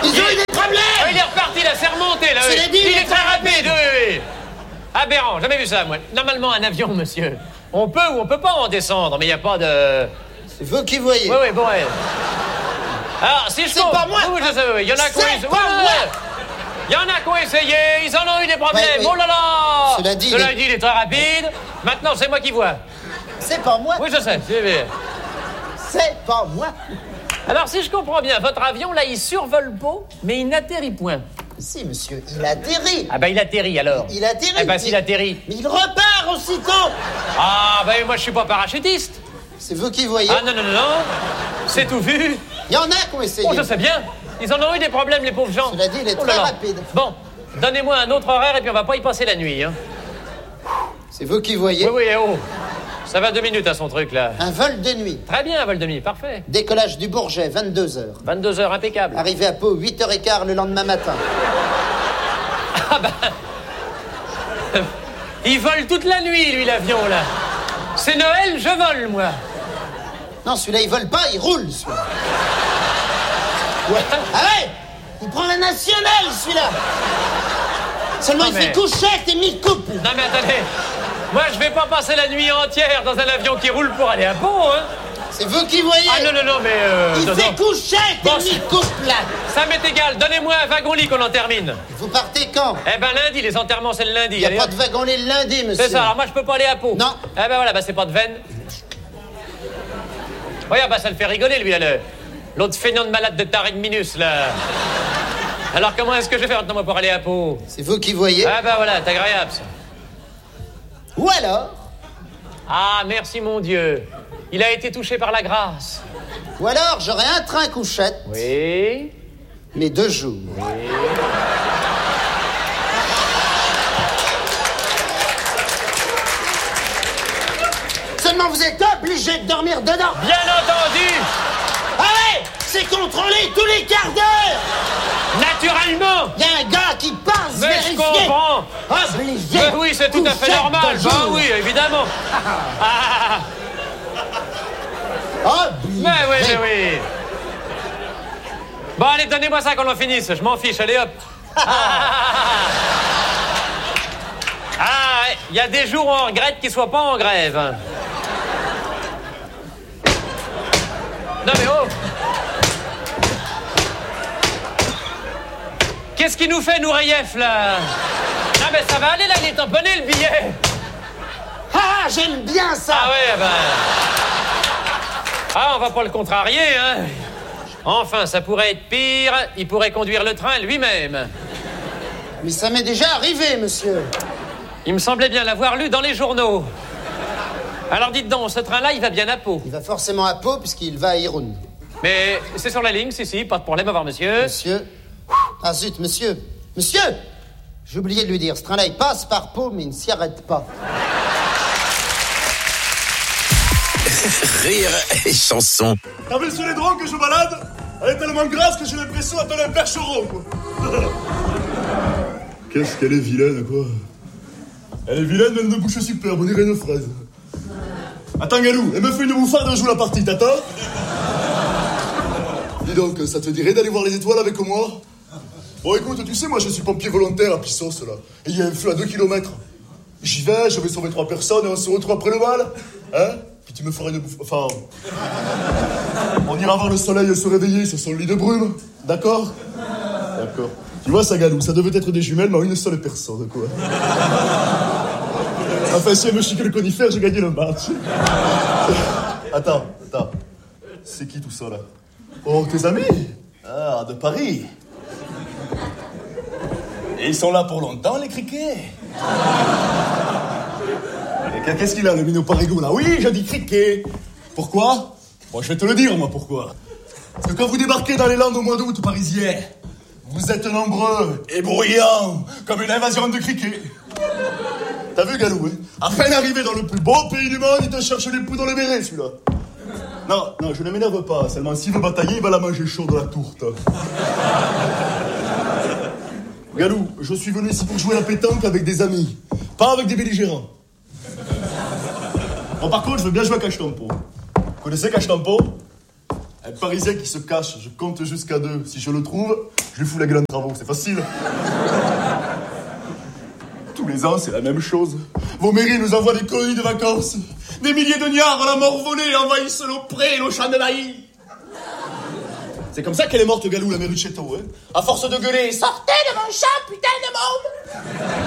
Ils ont eu des problèmes.
Oh, il est reparti, là, c'est remonté, là.
C'est
oui.
la dit,
Il
il
est
est
très
rapide.
rapide, oui, oui. Aberrant, jamais vu ça, moi. Normalement, un avion, monsieur, on peut ou on peut pas en descendre, mais il n'y a pas de...
C'est vous qui voyez.
Oui, oui, bon, ouais. Alors, si je
C'est
compte-
pas moi.
Oui, je sais, oui. Il y en a qui ont
C'est
essayé.
pas
Ouais,
moi.
ouais. Il y en a qui ont essayé, ils en ont eu des problèmes.
Ouais, oui.
Oh là là.
Cela dit,
Cela
il est-
dit, il est très rapide. Maintenant, c'est moi qui vois.
C'est pas moi.
Oui, je sais. c'est bien.
C'est pas moi.
Alors, si je comprends bien, votre avion, là, il survole Pau, mais il n'atterrit point.
Si, monsieur, il atterrit.
Ah ben, il atterrit, alors.
Il atterrit.
Eh ben, s'il atterrit.
Mais il repart aussitôt.
Ah, ben, moi, je suis pas parachutiste.
C'est vous qui voyez.
Ah, non, non, non, non. C'est tout vu.
Il y en a qui ont essayé.
Oh, je sais bien. Ils en ont eu des problèmes, les pauvres gens.
Cela dit, il est
Oh là
très
là.
rapide.
Bon, donnez-moi un autre horaire et puis on va pas y passer la nuit, hein.
C'est vous qui voyez.
Oui, oui, eh oh. Ça va deux minutes à son truc, là.
Un vol de nuit.
Très bien, un vol de nuit, parfait.
Décollage du Bourget, vingt-deux heures.
vingt-deux heures, impeccable.
Arrivé à Pau, huit heures quinze le lendemain matin.
Ah ben... Il vole toute la nuit, lui, l'avion, là. C'est Noël, je vole, moi.
Non, celui-là, il vole pas, il roule, celui-là. Ouais. Ah ouais. Il prend la nationale, celui-là. Seulement,
Non,
il
mais-
fait couchette et mi-coupe.
Non, mais attendez. Moi, je vais pas passer la nuit entière dans un avion qui roule pour aller à Pau, hein.
C'est vous qui voyez.
Ah non, non, non, mais... Euh,
Il
non,
fait
non.
couchette
Bon,
et mi-coupe, là.
Ça m'est égal. Donnez-moi un wagon-lit qu'on en termine.
Vous partez quand?
Eh ben, lundi, les enterrements, c'est le lundi.
Il n'y a
Allez,
pas
hop.
de wagon-lit le lundi, monsieur.
C'est ça, alors moi je peux pas aller à Pau.
Non.
Eh ben voilà, bah c'est pas de veine. Regarde, bah ça le fait rigoler lui, là, le- l'autre feignant de malade de Tariq Minus, là. Alors comment est-ce que je vais faire maintenant moi pour aller à Pau?
C'est vous qui voyez.
Ah bah voilà, c'est agréable ça.
Ou alors,
Ah, merci mon Dieu. Il a été touché par la grâce.
ou alors, j'aurai un train couchette,
Oui.
mais deux jours. Seulement, vous êtes obligé de dormir dedans.
Bien entendu.
Ah ouais, c'est contrôlé tous les quarts d'heure.
Naturellement.
Il y a un gars qui passe
Mais je
vérifier.
comprends.
Obligé.
Mais oui, c'est tout à fait
Couchette
normal.
de
Bah
jour.
oui, évidemment. Ah,
Obligé.
mais oui, mais oui. Bon, allez, donnez-moi ça qu'on en finisse. Je m'en fiche, allez hop. Ah, il y a des jours où on regrette qu'ils soient pas en grève. Non mais oh. Qu'est-ce qui nous fait, Noureyef, là? Non mais ça va aller, là, il est tamponné, le billet.
Ah, j'aime bien ça.
Ah ouais, ben... Ah, on va pas le contrarier, hein. Enfin, ça pourrait être pire. Il pourrait conduire le train lui-même.
Mais ça m'est déjà arrivé, monsieur.
Il me semblait bien l'avoir lu dans les journaux. Alors dites donc, ce train-là, il va bien à Pau.
Il va forcément à Pau puisqu'il va à Irun.
Mais c'est sur la ligne, si, si, pas de problème, au revoir, monsieur.
Monsieur. Ah zut, monsieur. Monsieur. J'ai oublié de lui dire, ce train-là, il passe par Pau, mais il ne s'y arrête pas.
Rire et chanson.
T'as vu sur les drogues que je balade? Elle est tellement grasse que j'ai l'impression d'être un percheron, quoi. Qu'est-ce qu'elle est vilaine, quoi. Elle est vilaine, mais elle me bouche superbe, on dirait une fraise. Attends, Galou, elle me fait une bouffarde, on joue la partie, t'attends? Dis donc, ça te dirait d'aller voir les étoiles avec moi? Bon, écoute, tu sais, moi, je suis pompier volontaire à Pissos, là. Et il y a un feu à deux kilomètres. J'y vais, je vais sauver trois personnes et on se retrouve après le bal. Hein? Puis tu me feras une bouffe... Enfin... On ira voir le soleil se réveiller sur son lit de brume. D'accord? D'accord. Tu vois, ça, Galou, ça devait être des jumelles, mais en une seule personne, quoi. Enfin, si elle me chique le conifère, j'ai gagné le match. Attends, attends. C'est qui tout ça, là? Oh, tes amis? Ah, de Paris. Et ils sont là pour longtemps, les criquets. Et qu'est-ce qu'il a, le minot parigo, là? Oui, je dis criquet. Pourquoi? Bon, je vais te le dire, moi, pourquoi. Parce que quand vous débarquez dans les Landes au mois d'août parisiens, vous êtes nombreux et bruyants, comme une invasion de criquets. T'as vu, Galou, hein? À peine arrivé dans le plus beau pays du monde, il te cherche les poux dans le béret, celui-là. Non, non, je ne m'énerve pas. Seulement, s'il veut batailler, il va la manger chaude, la tourte. Galou, je suis venu ici pour jouer à la pétanque avec des amis, pas avec des belligérants. Bon, par contre, je veux bien jouer à cache-tempo. Vous connaissez cache-tempo? Un Parisien qui se cache, je compte jusqu'à deux. Si je le trouve,
Je lui fous la gueule en travaux, c'est facile. Tous les ans, c'est la même chose. Vos mairies nous envoient des colonies de vacances. Des milliers de niards à la mort volée envahissent nos prés et nos champs de maïs. C'est comme ça qu'elle est morte, Galou, la mairie de Chéteau, hein. À force de gueuler, sortez de mon champ, putain de monde.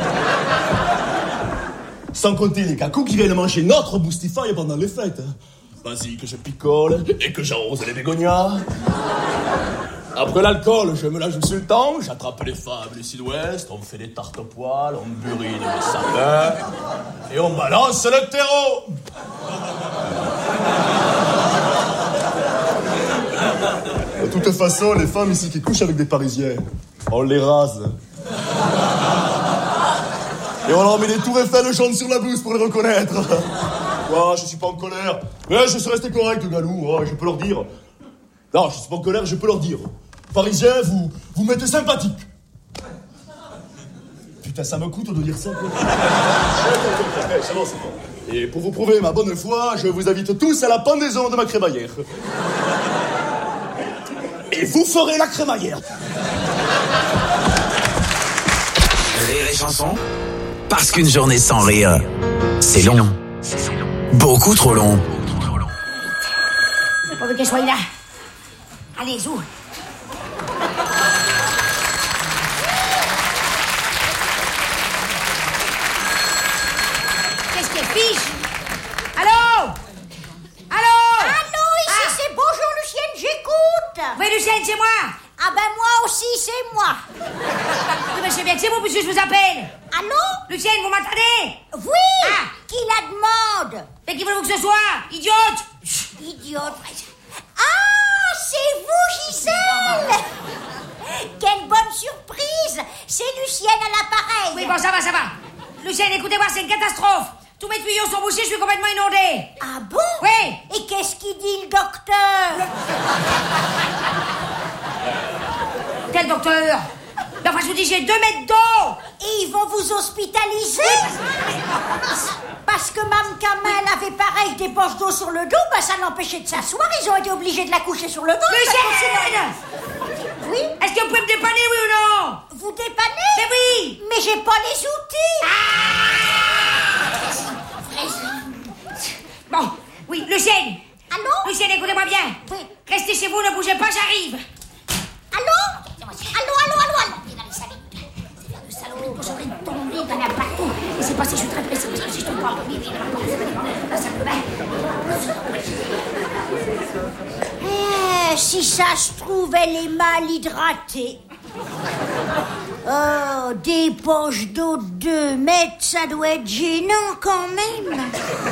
Sans compter les cacous qui viennent manger notre Boostify pendant les fêtes. Hein. Vas-y, que je picole et que j'arrose les bégonias. Après l'alcool, je me la joue sur le temps, j'attrape les femmes du sud-ouest, on fait des tartes aux poils, on burine les sapins et on balance le terreau. De toute façon, les femmes ici qui couchent avec des Parisiens, on les rase. Et on leur met des tours Eiffel jaunes sur la blouse pour les reconnaître. Ouais, je suis pas en colère. Mais je suis resté correct, Galou, ouais, je peux leur dire. Non, je suis pas en colère, je peux leur dire. Parisiens, vous, vous m'êtes sympathique. Putain, ça me coûte de dire ça, quoi. C'est bon, c'est bon. Et pour vous prouver ma bonne foi, je vous invite tous à la pendaison de ma crémaillère. Et vous ferez la crémaillère.
Rire et chanson, parce qu'une journée sans rire, c'est long. Beaucoup trop long.
C'est pas vu qu'elle soit là. Allez, zou. Qu'est-ce qu'elle fiche? Allô? Allô?
Allô, ici
Ah.
c'est bonjour Lucienne, j'écoute.
Oui, Lucienne, c'est moi.
Ah ben moi aussi, c'est moi.
Oui, mais c'est bien que c'est vous, puisque je vous appelle.
Allô?
Lucienne, vous m'entendez?
Oui.
Ah.
Qui la demande?
Mais qui voulez-vous que ce soit? Idiote.
Idiote. Ah, c'est vous, Gisèle. Quelle bonne surprise. C'est Lucienne à l'appareil.
Oui, bon, ça va, ça va. Lucienne, écoutez-moi, c'est une catastrophe. Tous mes tuyaux sont bouchés, je suis complètement inondée.
Ah bon?
Oui.
Et qu'est-ce qu'il dit le docteur?
Quel docteur? Mais enfin, je vous dis, j'ai deux mètres d'eau.
Et ils vont vous hospitaliser? Parce que Mme Kamel avait pareil des poches d'eau sur le dos, bah ça l'empêchait de s'asseoir, ils ont été obligés de la coucher sur le dos.
Lucienne!
Oui?
Est-ce que vous pouvez me dépanner, oui ou non?
Vous dépannez?
Mais oui!
Mais j'ai pas les outils!
Bon, oui, Lucienne!
Allô?
Lucienne, écoutez-moi bien!
Oui.
Restez chez vous, ne bougez pas, j'arrive!
Allô? Allô, allô, allô, allô? Le salaud, je vais tomber, il y en a partout. Et c'est passé, je suis très pressée, parce que si je tombe pas, vite, vite, Eh, si ça se trouve, elle est mal hydratée. Oh, des poches d'eau de deux mètres, ça doit être gênant quand même.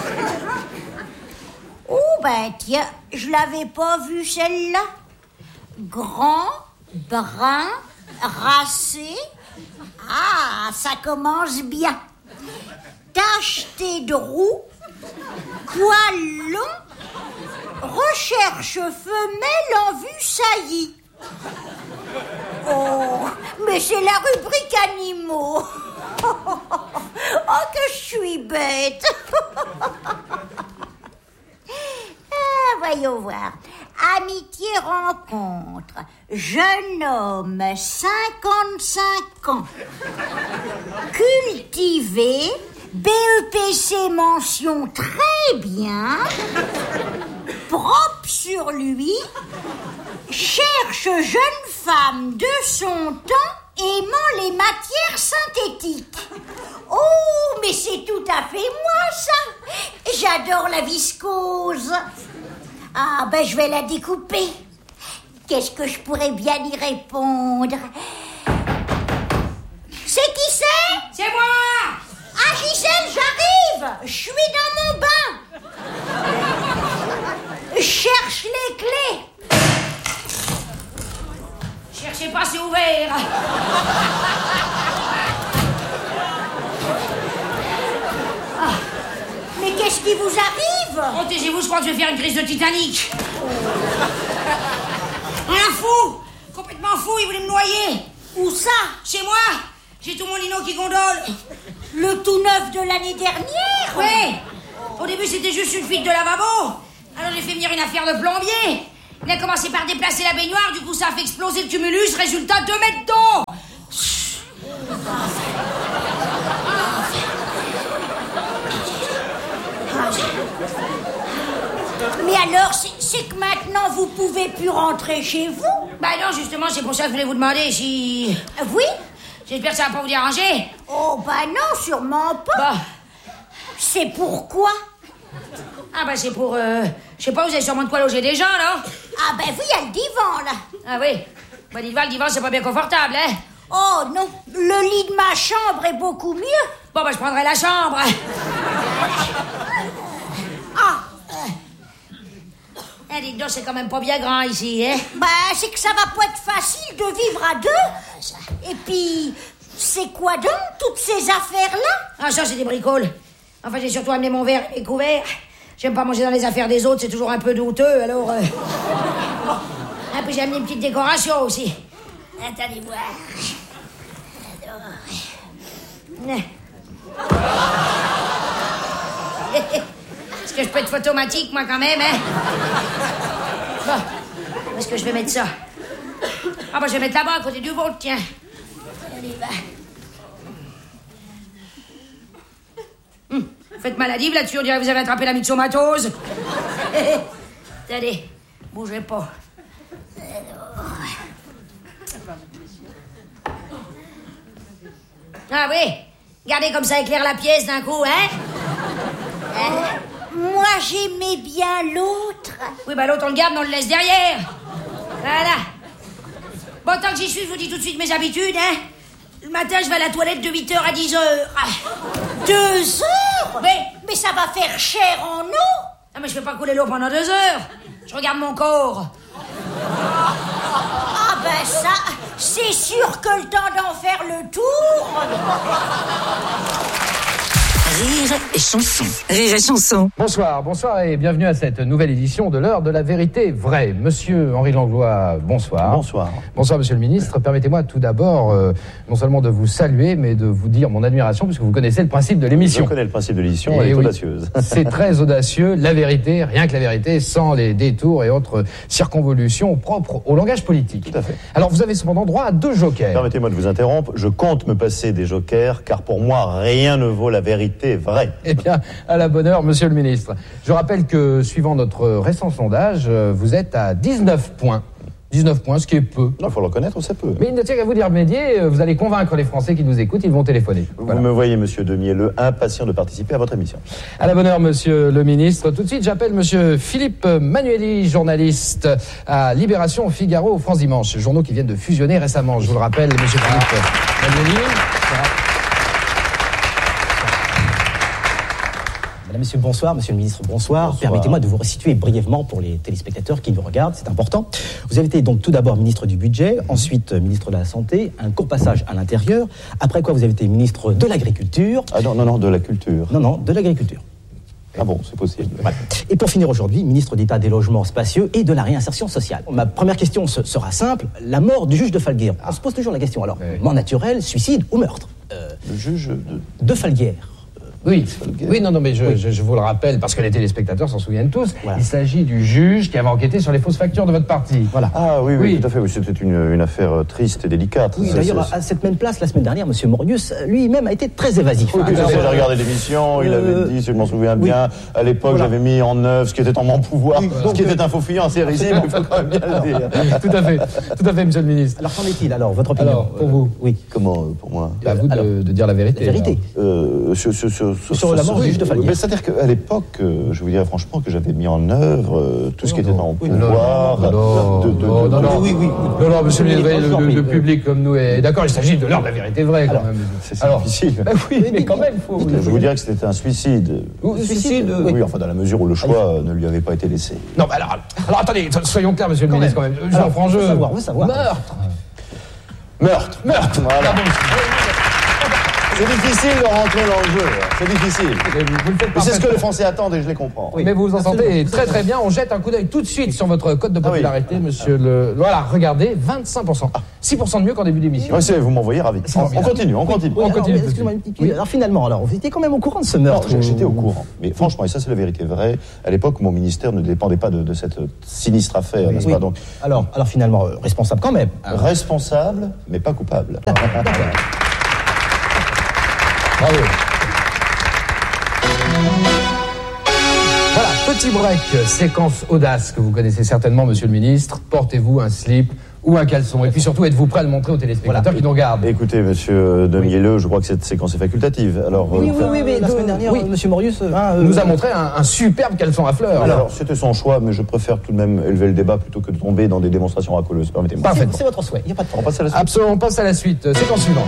Oh, ben tiens, je l'avais pas vue celle-là. Grand, brun, racé. Ah, ça commence bien. Tacheté de roux, poil long, recherche femelle en vue saillie. Oh, mais c'est la rubrique animaux. Oh, que je suis bête. Ah, voyons voir. Amitié rencontre. Jeune homme, cinquante-cinq ans. Cultivé. B E P C mention très bien. Propre sur lui. Cherche jeune femme de son temps aimant les matières synthétiques. Oh, mais c'est tout à fait moi, ça. J'adore la viscose. Ah, ben je vais la découper. Qu'est-ce que je pourrais bien y répondre? C'est qui c'est?
C'est moi!
Ah, Gisèle, j'arrive. Je suis dans mon bain. Cherche les clés.
Cherchez pas, c'est ouvert.
Ah, mais qu'est-ce qui vous arrive?
Protégez-vous, je crois que je vais faire une crise de Titanic. Un fou! Complètement fou, il voulait me noyer.
Où ça?
Chez moi. J'ai tout mon lino qui gondole.
Le tout neuf de l'année dernière?
Oui. Au début, c'était juste une fuite de lavabo. Alors j'ai fait venir une affaire de plombier. Il a commencé par déplacer la baignoire, du coup ça a fait exploser le tumulus, résultat, deux mètres d'eau.
Mais alors, c'est, c'est que maintenant vous pouvez plus rentrer chez vous?
Bah non, justement, c'est pour ça que je voulais vous demander si...
Oui?
J'espère que ça va pas vous déranger.
Oh bah non, sûrement pas.
Bah.
C'est pourquoi?
Ah bah c'est pour... Euh, je sais pas, vous avez sûrement de quoi loger des gens, non?
Ah bah oui, il y a le divan, là.
Ah oui. Bah dites-moi, le divan, c'est pas bien confortable, hein?
Oh non, le lit de ma chambre est beaucoup mieux.
Bon bah je prendrai la chambre.
Ah.
Eh, dites donc, c'est quand même pas bien grand ici, hein?
Bah, c'est que ça va pas être facile de vivre à deux. Et puis, c'est quoi donc, toutes ces affaires-là?
Ah, ça, c'est des bricoles. Enfin, j'ai surtout amené mon verre et mes couverts. J'aime pas manger dans les affaires des autres, c'est toujours un peu douteux, alors... Euh... Et puis j'ai amené une petite décoration aussi. Attendez voir. Est-ce que je peux être photomatique, moi, quand même, hein? Bon, où est-ce que je vais mettre ça? Ah, bah, je vais mettre là-bas, à côté du vôtre, tiens. Allez, va. Hum, faites maladive là-dessus, on dirait que vous avez attrapé la myxomatose. Attendez, bougez pas. Ah oui, regardez comme ça éclaire la pièce d'un coup, hein?
Euh, moi, j'aimais bien l'autre.
Oui, bah l'autre, on le garde, mais on le laisse derrière. Voilà. Bon, tant que j'y suis, je vous dis tout de suite mes habitudes, hein? Le matin, je vais à la toilette de huit heures à dix heures.
Deux heures?
Oui.
Mais ça va faire cher en eau.
Ah, mais je fais pas couler l'eau pendant deux heures. Je regarde mon corps.
Ah ben ça, c'est sûr que le temps d'en faire le tour.
Rire et chanson. Rire et chanson.
Bonsoir, bonsoir et bienvenue à cette nouvelle édition de l'heure de la vérité vraie. Monsieur Henri Langlois, bonsoir.
Bonsoir.
Bonsoir, monsieur le ministre. Permettez-moi tout d'abord, euh, non seulement de vous saluer, mais de vous dire mon admiration, puisque vous connaissez le principe de l'émission.
Je connais le principe de l'émission,
Et
elle est
oui,
audacieuse.
C'est très audacieux, la vérité, rien que la vérité, sans les détours et autres circonvolutions propres au langage politique.
Tout à fait.
Alors, vous avez cependant droit à deux jokers.
Permettez-moi de vous interrompre, je compte me passer des jokers, car pour moi, rien ne vaut la vérité vraie.
Eh bien, à la bonne heure, monsieur le ministre. Je rappelle que, suivant notre récent sondage, vous êtes à dix-neuf points. dix-neuf points, ce qui est peu.
Il faut le reconnaître, c'est peu.
Mais il ne tient qu'à vous d'y remédier, vous allez convaincre les Français qui nous écoutent, ils vont téléphoner.
Vous
Voilà.
me voyez, monsieur Demielleux, impatient de participer à votre émission.
À la bonne heure, monsieur le ministre. Tout de suite, j'appelle monsieur Philippe Manueli, journaliste à Libération, Figaro, France Dimanche, journaux qui viennent de fusionner récemment. Je vous le rappelle, monsieur Philippe Manueli.
Mesdames, Messieurs, bonsoir. Monsieur le ministre, bonsoir. bonsoir. Permettez-moi de vous resituer brièvement pour les téléspectateurs qui nous regardent, c'est important. Vous avez été donc tout d'abord ministre du Budget, ensuite ministre de la Santé, un court passage à l'Intérieur, après quoi vous avez été ministre de l'Agriculture.
Ah non, non, non, de la Culture.
Non, non, de l'Agriculture.
Ah bon, c'est possible.
Voilà. Et pour finir aujourd'hui, ministre d'État des Logements Spacieux et de la Réinsertion Sociale. Ma première question se, sera simple. La mort du juge de Falguière. On se pose toujours la question, alors, oui. Mort naturelle, suicide ou meurtre euh,
Le juge de...
de Falguière.
Oui, oui, non, non, mais je, oui. je, je vous le rappelle, parce que les téléspectateurs s'en souviennent tous, voilà. Il s'agit du juge qui avait enquêté sur les fausses factures de votre parti.
Voilà.
Ah oui, oui, oui. tout à fait, oui, c'était une, une affaire triste et délicate.
Oui, d'ailleurs, à cette même place, la semaine dernière, M. Morius, lui-même a été très évasif.
Oui, tout à fait, j'ai regardé l'émission, il euh... avait dit, si je m'en souviens oui. bien, à l'époque, voilà. J'avais mis en œuvre ce qui était en mon pouvoir, oui, donc, ce qui était un faux fuyant assez risible, il faut quand même bien le dire.
Tout à fait, tout à fait, monsieur le ministre.
Alors, qu'en est-il, alors, votre opinion
alors, pour vous
Oui.
Comment, pour moi
À vous de, de dire la vérité.
La vérité.
Euh, sur, sur, sur,
sur la mort du juge de Falguière.
C'est-à-dire qu'à l'époque, euh, je vous dirais franchement que j'avais mis en œuvre euh, tout ce qui était dans mon pouvoir.
Non, non, non, oui, oui. Non, non, monsieur le ministre, le public comme nous est d'accord, il s'agit de l'heure de la vérité vraie, quand même.
C'est difficile.
Ben oui, mais quand même, il faut...
Je vous dirais que c'était un suicide.
Suicide
Oui, enfin, dans la mesure où le choix ne lui avait pas été laissé.
Non, mais alors, alors attendez, soyons clairs, monsieur le ministre, quand même. Jean Frangeux.
On veut savoir, on veut savoir.
Meurtre.
Meurtre.
Meurtre.
Voilà. C'est difficile de rentrer dans le jeu. C'est difficile.
Vous, vous le faites
Mais c'est ce que les Français attendent et je les comprends.
Oui. Mais vous vous en sentez très très bien. On jette un coup d'œil tout de suite sur votre code de popularité, ah oui. monsieur le... Voilà, regardez, vingt-cinq pour cent. six pour cent de mieux qu'en début d'émission.
Oui, c'est, vous m'envoyez ravi. On, on continue, on continue.
Oui,
on
alors,
continue.
Excusez-moi une petite... Oui, alors finalement, alors, vous étiez quand même au courant de ce meurtre?
Non, j'étais au courant. Mais franchement, et ça c'est la vérité vraie, à l'époque, mon ministère ne dépendait pas de, de cette sinistre affaire, oui, n'est-ce
oui.
pas? Donc,
alors, alors finalement, euh, responsable quand même.
Alors. Responsable, mais pas coupable.
Bravo. Voilà, petit break, séquence audace que vous connaissez certainement, monsieur le ministre. Portez-vous un slip ou un caleçon. Et puis surtout, êtes-vous prêt à le montrer aux téléspectateurs voilà. qui nous regardent?
Écoutez, monsieur Demielleux, oui. je crois que cette séquence est facultative. Alors,
oui,
euh,
oui, oui, oui, la semaine dernière, oui. monsieur Morius
hein, euh, nous a montré un, un superbe caleçon à fleurs.
Alors, alors, c'était son choix, mais je préfère tout de même élever le débat plutôt que de tomber dans des démonstrations racoleuses. Permettez-moi.
Parfait. C'est votre souhait, il n'y a pas de problème.
On passe à la suite.
Absolument, on passe à la suite. Séquence suivante.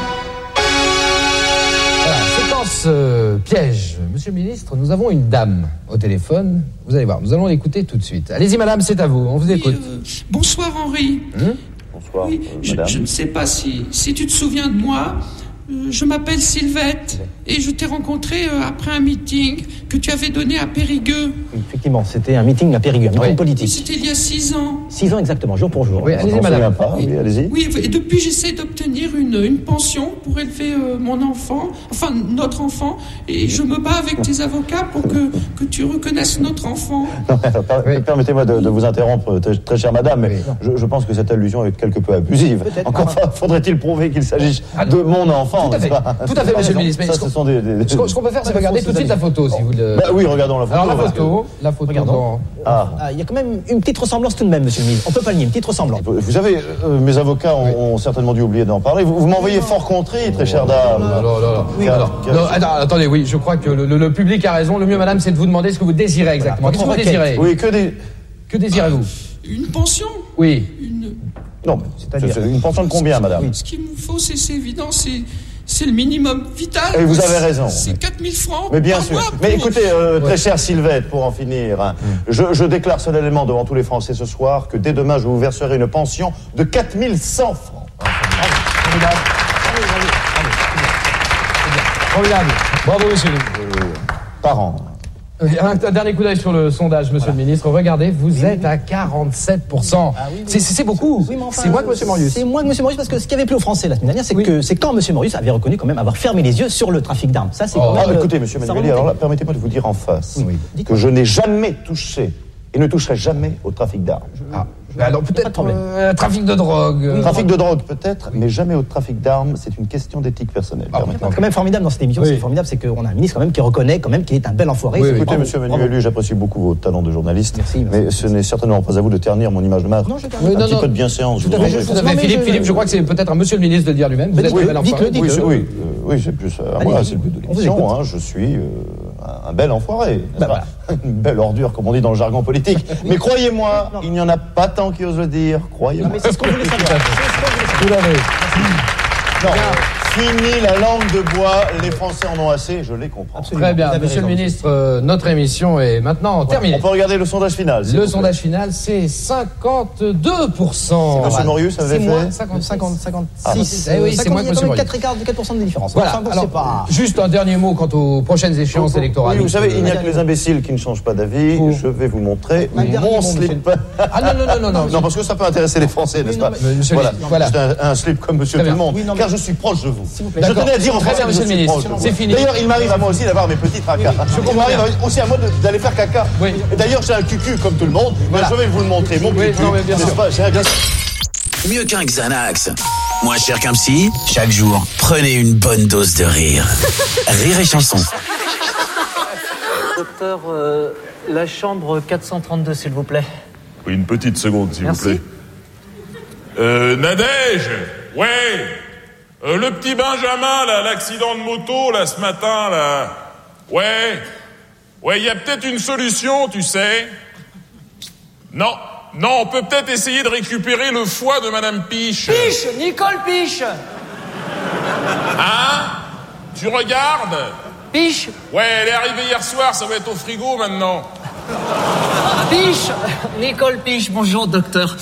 Séquence euh, piège. Monsieur le ministre, nous avons une dame au téléphone. Vous allez voir, nous allons l'écouter tout de suite. Allez-y, madame, c'est à vous. On vous
oui,
écoute.
Euh, bonsoir, Henri.
Hum bonsoir,
oui,
euh,
je,
madame.
Je ne sais pas si, si tu te souviens de moi. Euh, je m'appelle Sylvette et je t'ai rencontré euh, après un meeting que tu avais donné à Périgueux.
Effectivement, c'était un meeting à Périgueux, un meeting
oui.
politique.
C'était il y a six ans.
Six ans exactement, jour pour jour.
Oui, allez-y, madame.
Pas, oui, allez-y.
Oui, et depuis j'essaie d'obtenir une, une pension pour élever euh, mon enfant, enfin notre enfant, et je me bats avec tes avocats pour que, que tu reconnaisses notre enfant.
Non, per- oui. Permettez-moi de, de vous interrompre, très, très chère madame, mais oui. je, je pense que cette allusion est quelque peu abusive. Encore fa- faudrait-il prouver qu'il s'agisse ah, de mon enfant,
tout à fait,
pas
tout à fait, monsieur le ministre.
Ça, ce sont des, des, des...
Ce, qu'on, ce qu'on peut faire, c'est regarder tout de suite la photo, si vous le...
Bah oui, regardons la photo.
Alors la photo, la photo.
Regardons. Ah. Ah, il y a quand même une petite ressemblance tout de même, monsieur le ministre. On peut pas le nier, une petite ressemblance.
Vous savez, euh, mes avocats ont, oui. ont certainement dû oublier d'en parler. Vous, vous m'envoyez fort contré, très chère dame.
Non, non, non. Oui, car, non, car... non attends, attendez, oui, je crois que le, le, le public a raison. Le mieux, madame, c'est de vous demander ce que vous désirez exactement. Voilà. Qu'est-ce que vous désirez?
Oui, que des...
Que désirez-vous?
Une pension.
Oui.
Une...
Non, mais c'est-à-dire... C'est une pension de combien, madame?
Ce qu'il me faut, c'est, c'est évident, c'est... C'est le minimum vital.
Et vous avez raison.
C'est quatre mille francs.
Mais bien
par
sûr.
mois pour...
Mais écoutez, euh,
ouais.
très chère Sylvette, pour en finir, hein, mm. je, je déclare solennellement devant tous les Français ce soir que dès demain, je vous verserai une pension de quatre mille cent francs.
Formidable. Formidable. Bravo, monsieur.
Euh, par an.
Un, un dernier coup d'œil sur le sondage, monsieur voilà. le ministre. Regardez, vous oui, êtes oui. à quarante-sept pour cent. Ah, oui, oui. C'est, c'est beaucoup. Oui, enfin, c'est moins que monsieur Morius.
C'est moins que monsieur Morius parce que ce qui avait plu aux Français la semaine dernière, c'est oui. que c'est quand monsieur Morius avait reconnu quand même avoir fermé les yeux sur le trafic d'armes. Ça, c'est
oh.
quand même.
Ah, écoutez, monsieur Manueli, alors là, permettez-moi de vous dire en face oui. que je n'ai jamais touché et ne toucherai jamais au trafic d'armes.
Ah. Alors peut-être euh, trafic de drogue.
Oui, trafic de drogue peut-être, mais jamais au trafic d'armes. C'est une question d'éthique personnelle.
Ah, c'est quand même formidable dans cette émission. Oui. C'est formidable, c'est qu'on a un ministre quand même qui reconnaît quand même qu'il est un bel enfoiré.
Oui, écoutez, monsieur Manuelu, j'apprécie beaucoup vos talents de journaliste. Merci, mais ce n'est certainement pas à vous de ternir mon image de marque. Non, je oui, un non, petit non. peu de bienséance.
Tout à fait. Philippe, je... Philippe, je crois que c'est peut-être à monsieur le ministre de le dire lui-même. Vous êtes
oui,
un bel enfoiré.
Oui, oui, oui, c'est plus à moi, c'est le but de l'émission. Je suis un bel enfoiré. Une belle ordure, comme on dit dans le jargon politique. Mais croyez-moi, il n'y en a pas tant qui osent le dire. Croyez-moi.
Mais c'est ce qu'on voulait savoir.
Tout à fait. Non, fini la langue de bois. Les Français en ont assez, je les comprends.
Absolument. Très bien, monsieur le ministre, euh, notre émission est maintenant ouais. terminée.
On peut regarder le sondage final.
Le sondage final, c'est cinquante-deux pour cent.
C'est monsieur Morius avait fait
moins, cinquante, cinquante, cinquante-six.
Ah, eh oui, c'est moins que monsieur Morius.
quatre pour cent de différence.
Voilà. Enfin, alors, pas... Juste un dernier mot quant aux prochaines échéances électorales.
Oui, vous savez, il n'y a que les imbéciles qui ne changent pas d'avis. Oh. Je vais vous montrer mon slip.
Ah non, non, non, non, non.
Non, parce que ça peut intéresser les Français, n'est-ce pas? Voilà. Juste un slip comme monsieur tout le monde. Car je suis proche de vous. Je tenais à dire en français,
monsieur le ministre, c'est fini.
D'ailleurs, il m'arrive à moi aussi d'avoir mes petits tracas. Oui, il m'arrive aussi à moi de, d'aller faire caca. Oui. Et d'ailleurs, j'ai un cucu comme tout le monde. Voilà. Je vais vous le montrer, mon oui, cucu. Non, mais bien sûr. Pas, j'ai un...
Mieux qu'un Xanax, moins cher qu'un psy. Chaque jour, prenez une bonne dose de rire. Rire et chanson.
Docteur, euh, la chambre quatre cent trente-deux, s'il vous plaît.
Oui, une petite seconde, s'il
Merci.
vous plaît. Euh, Nadège, ouais. Euh, le petit Benjamin, là, l'accident de moto, là, ce matin, là. Ouais. Ouais, il y a peut-être une solution, tu sais. Non. Non, on peut peut-être essayer de récupérer le foie de Madame Piche.
Piche, Nicole Piche.
Hein? Tu regardes?
Piche.
Ouais, elle est arrivée hier soir, ça va être au frigo maintenant.
Piche, Nicole Piche, bonjour docteur.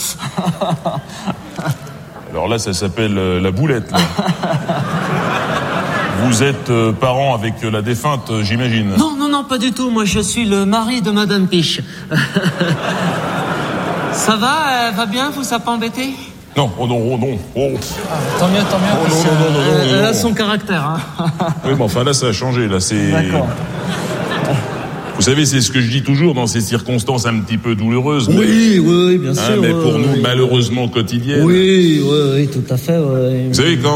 Alors là, ça s'appelle euh, la boulette, là. Vous êtes euh, parent avec euh, la défunte, euh, j'imagine.
Non, non, non, pas du tout. Moi, je suis le mari de Madame Piche. Ça va, elle va bien, vous, ça pas embêté?
Non, oh non, oh non, oh.
Ah, tant mieux, tant mieux.
Oh,
parce
non, non, non, non,
elle,
non,
elle
non.
a son caractère. Hein.
Oui, mais enfin là, ça a changé. Là, c'est.
D'accord.
Vous savez, c'est ce que je dis toujours dans ces circonstances un petit peu douloureuses.
Oui,
mais...
oui, oui, bien
Hein,
sûr.
mais
oui,
pour nous,
oui.
malheureusement quotidiennes.
Oui, oui, oui, tout à fait. Oui.
Vous savez, quand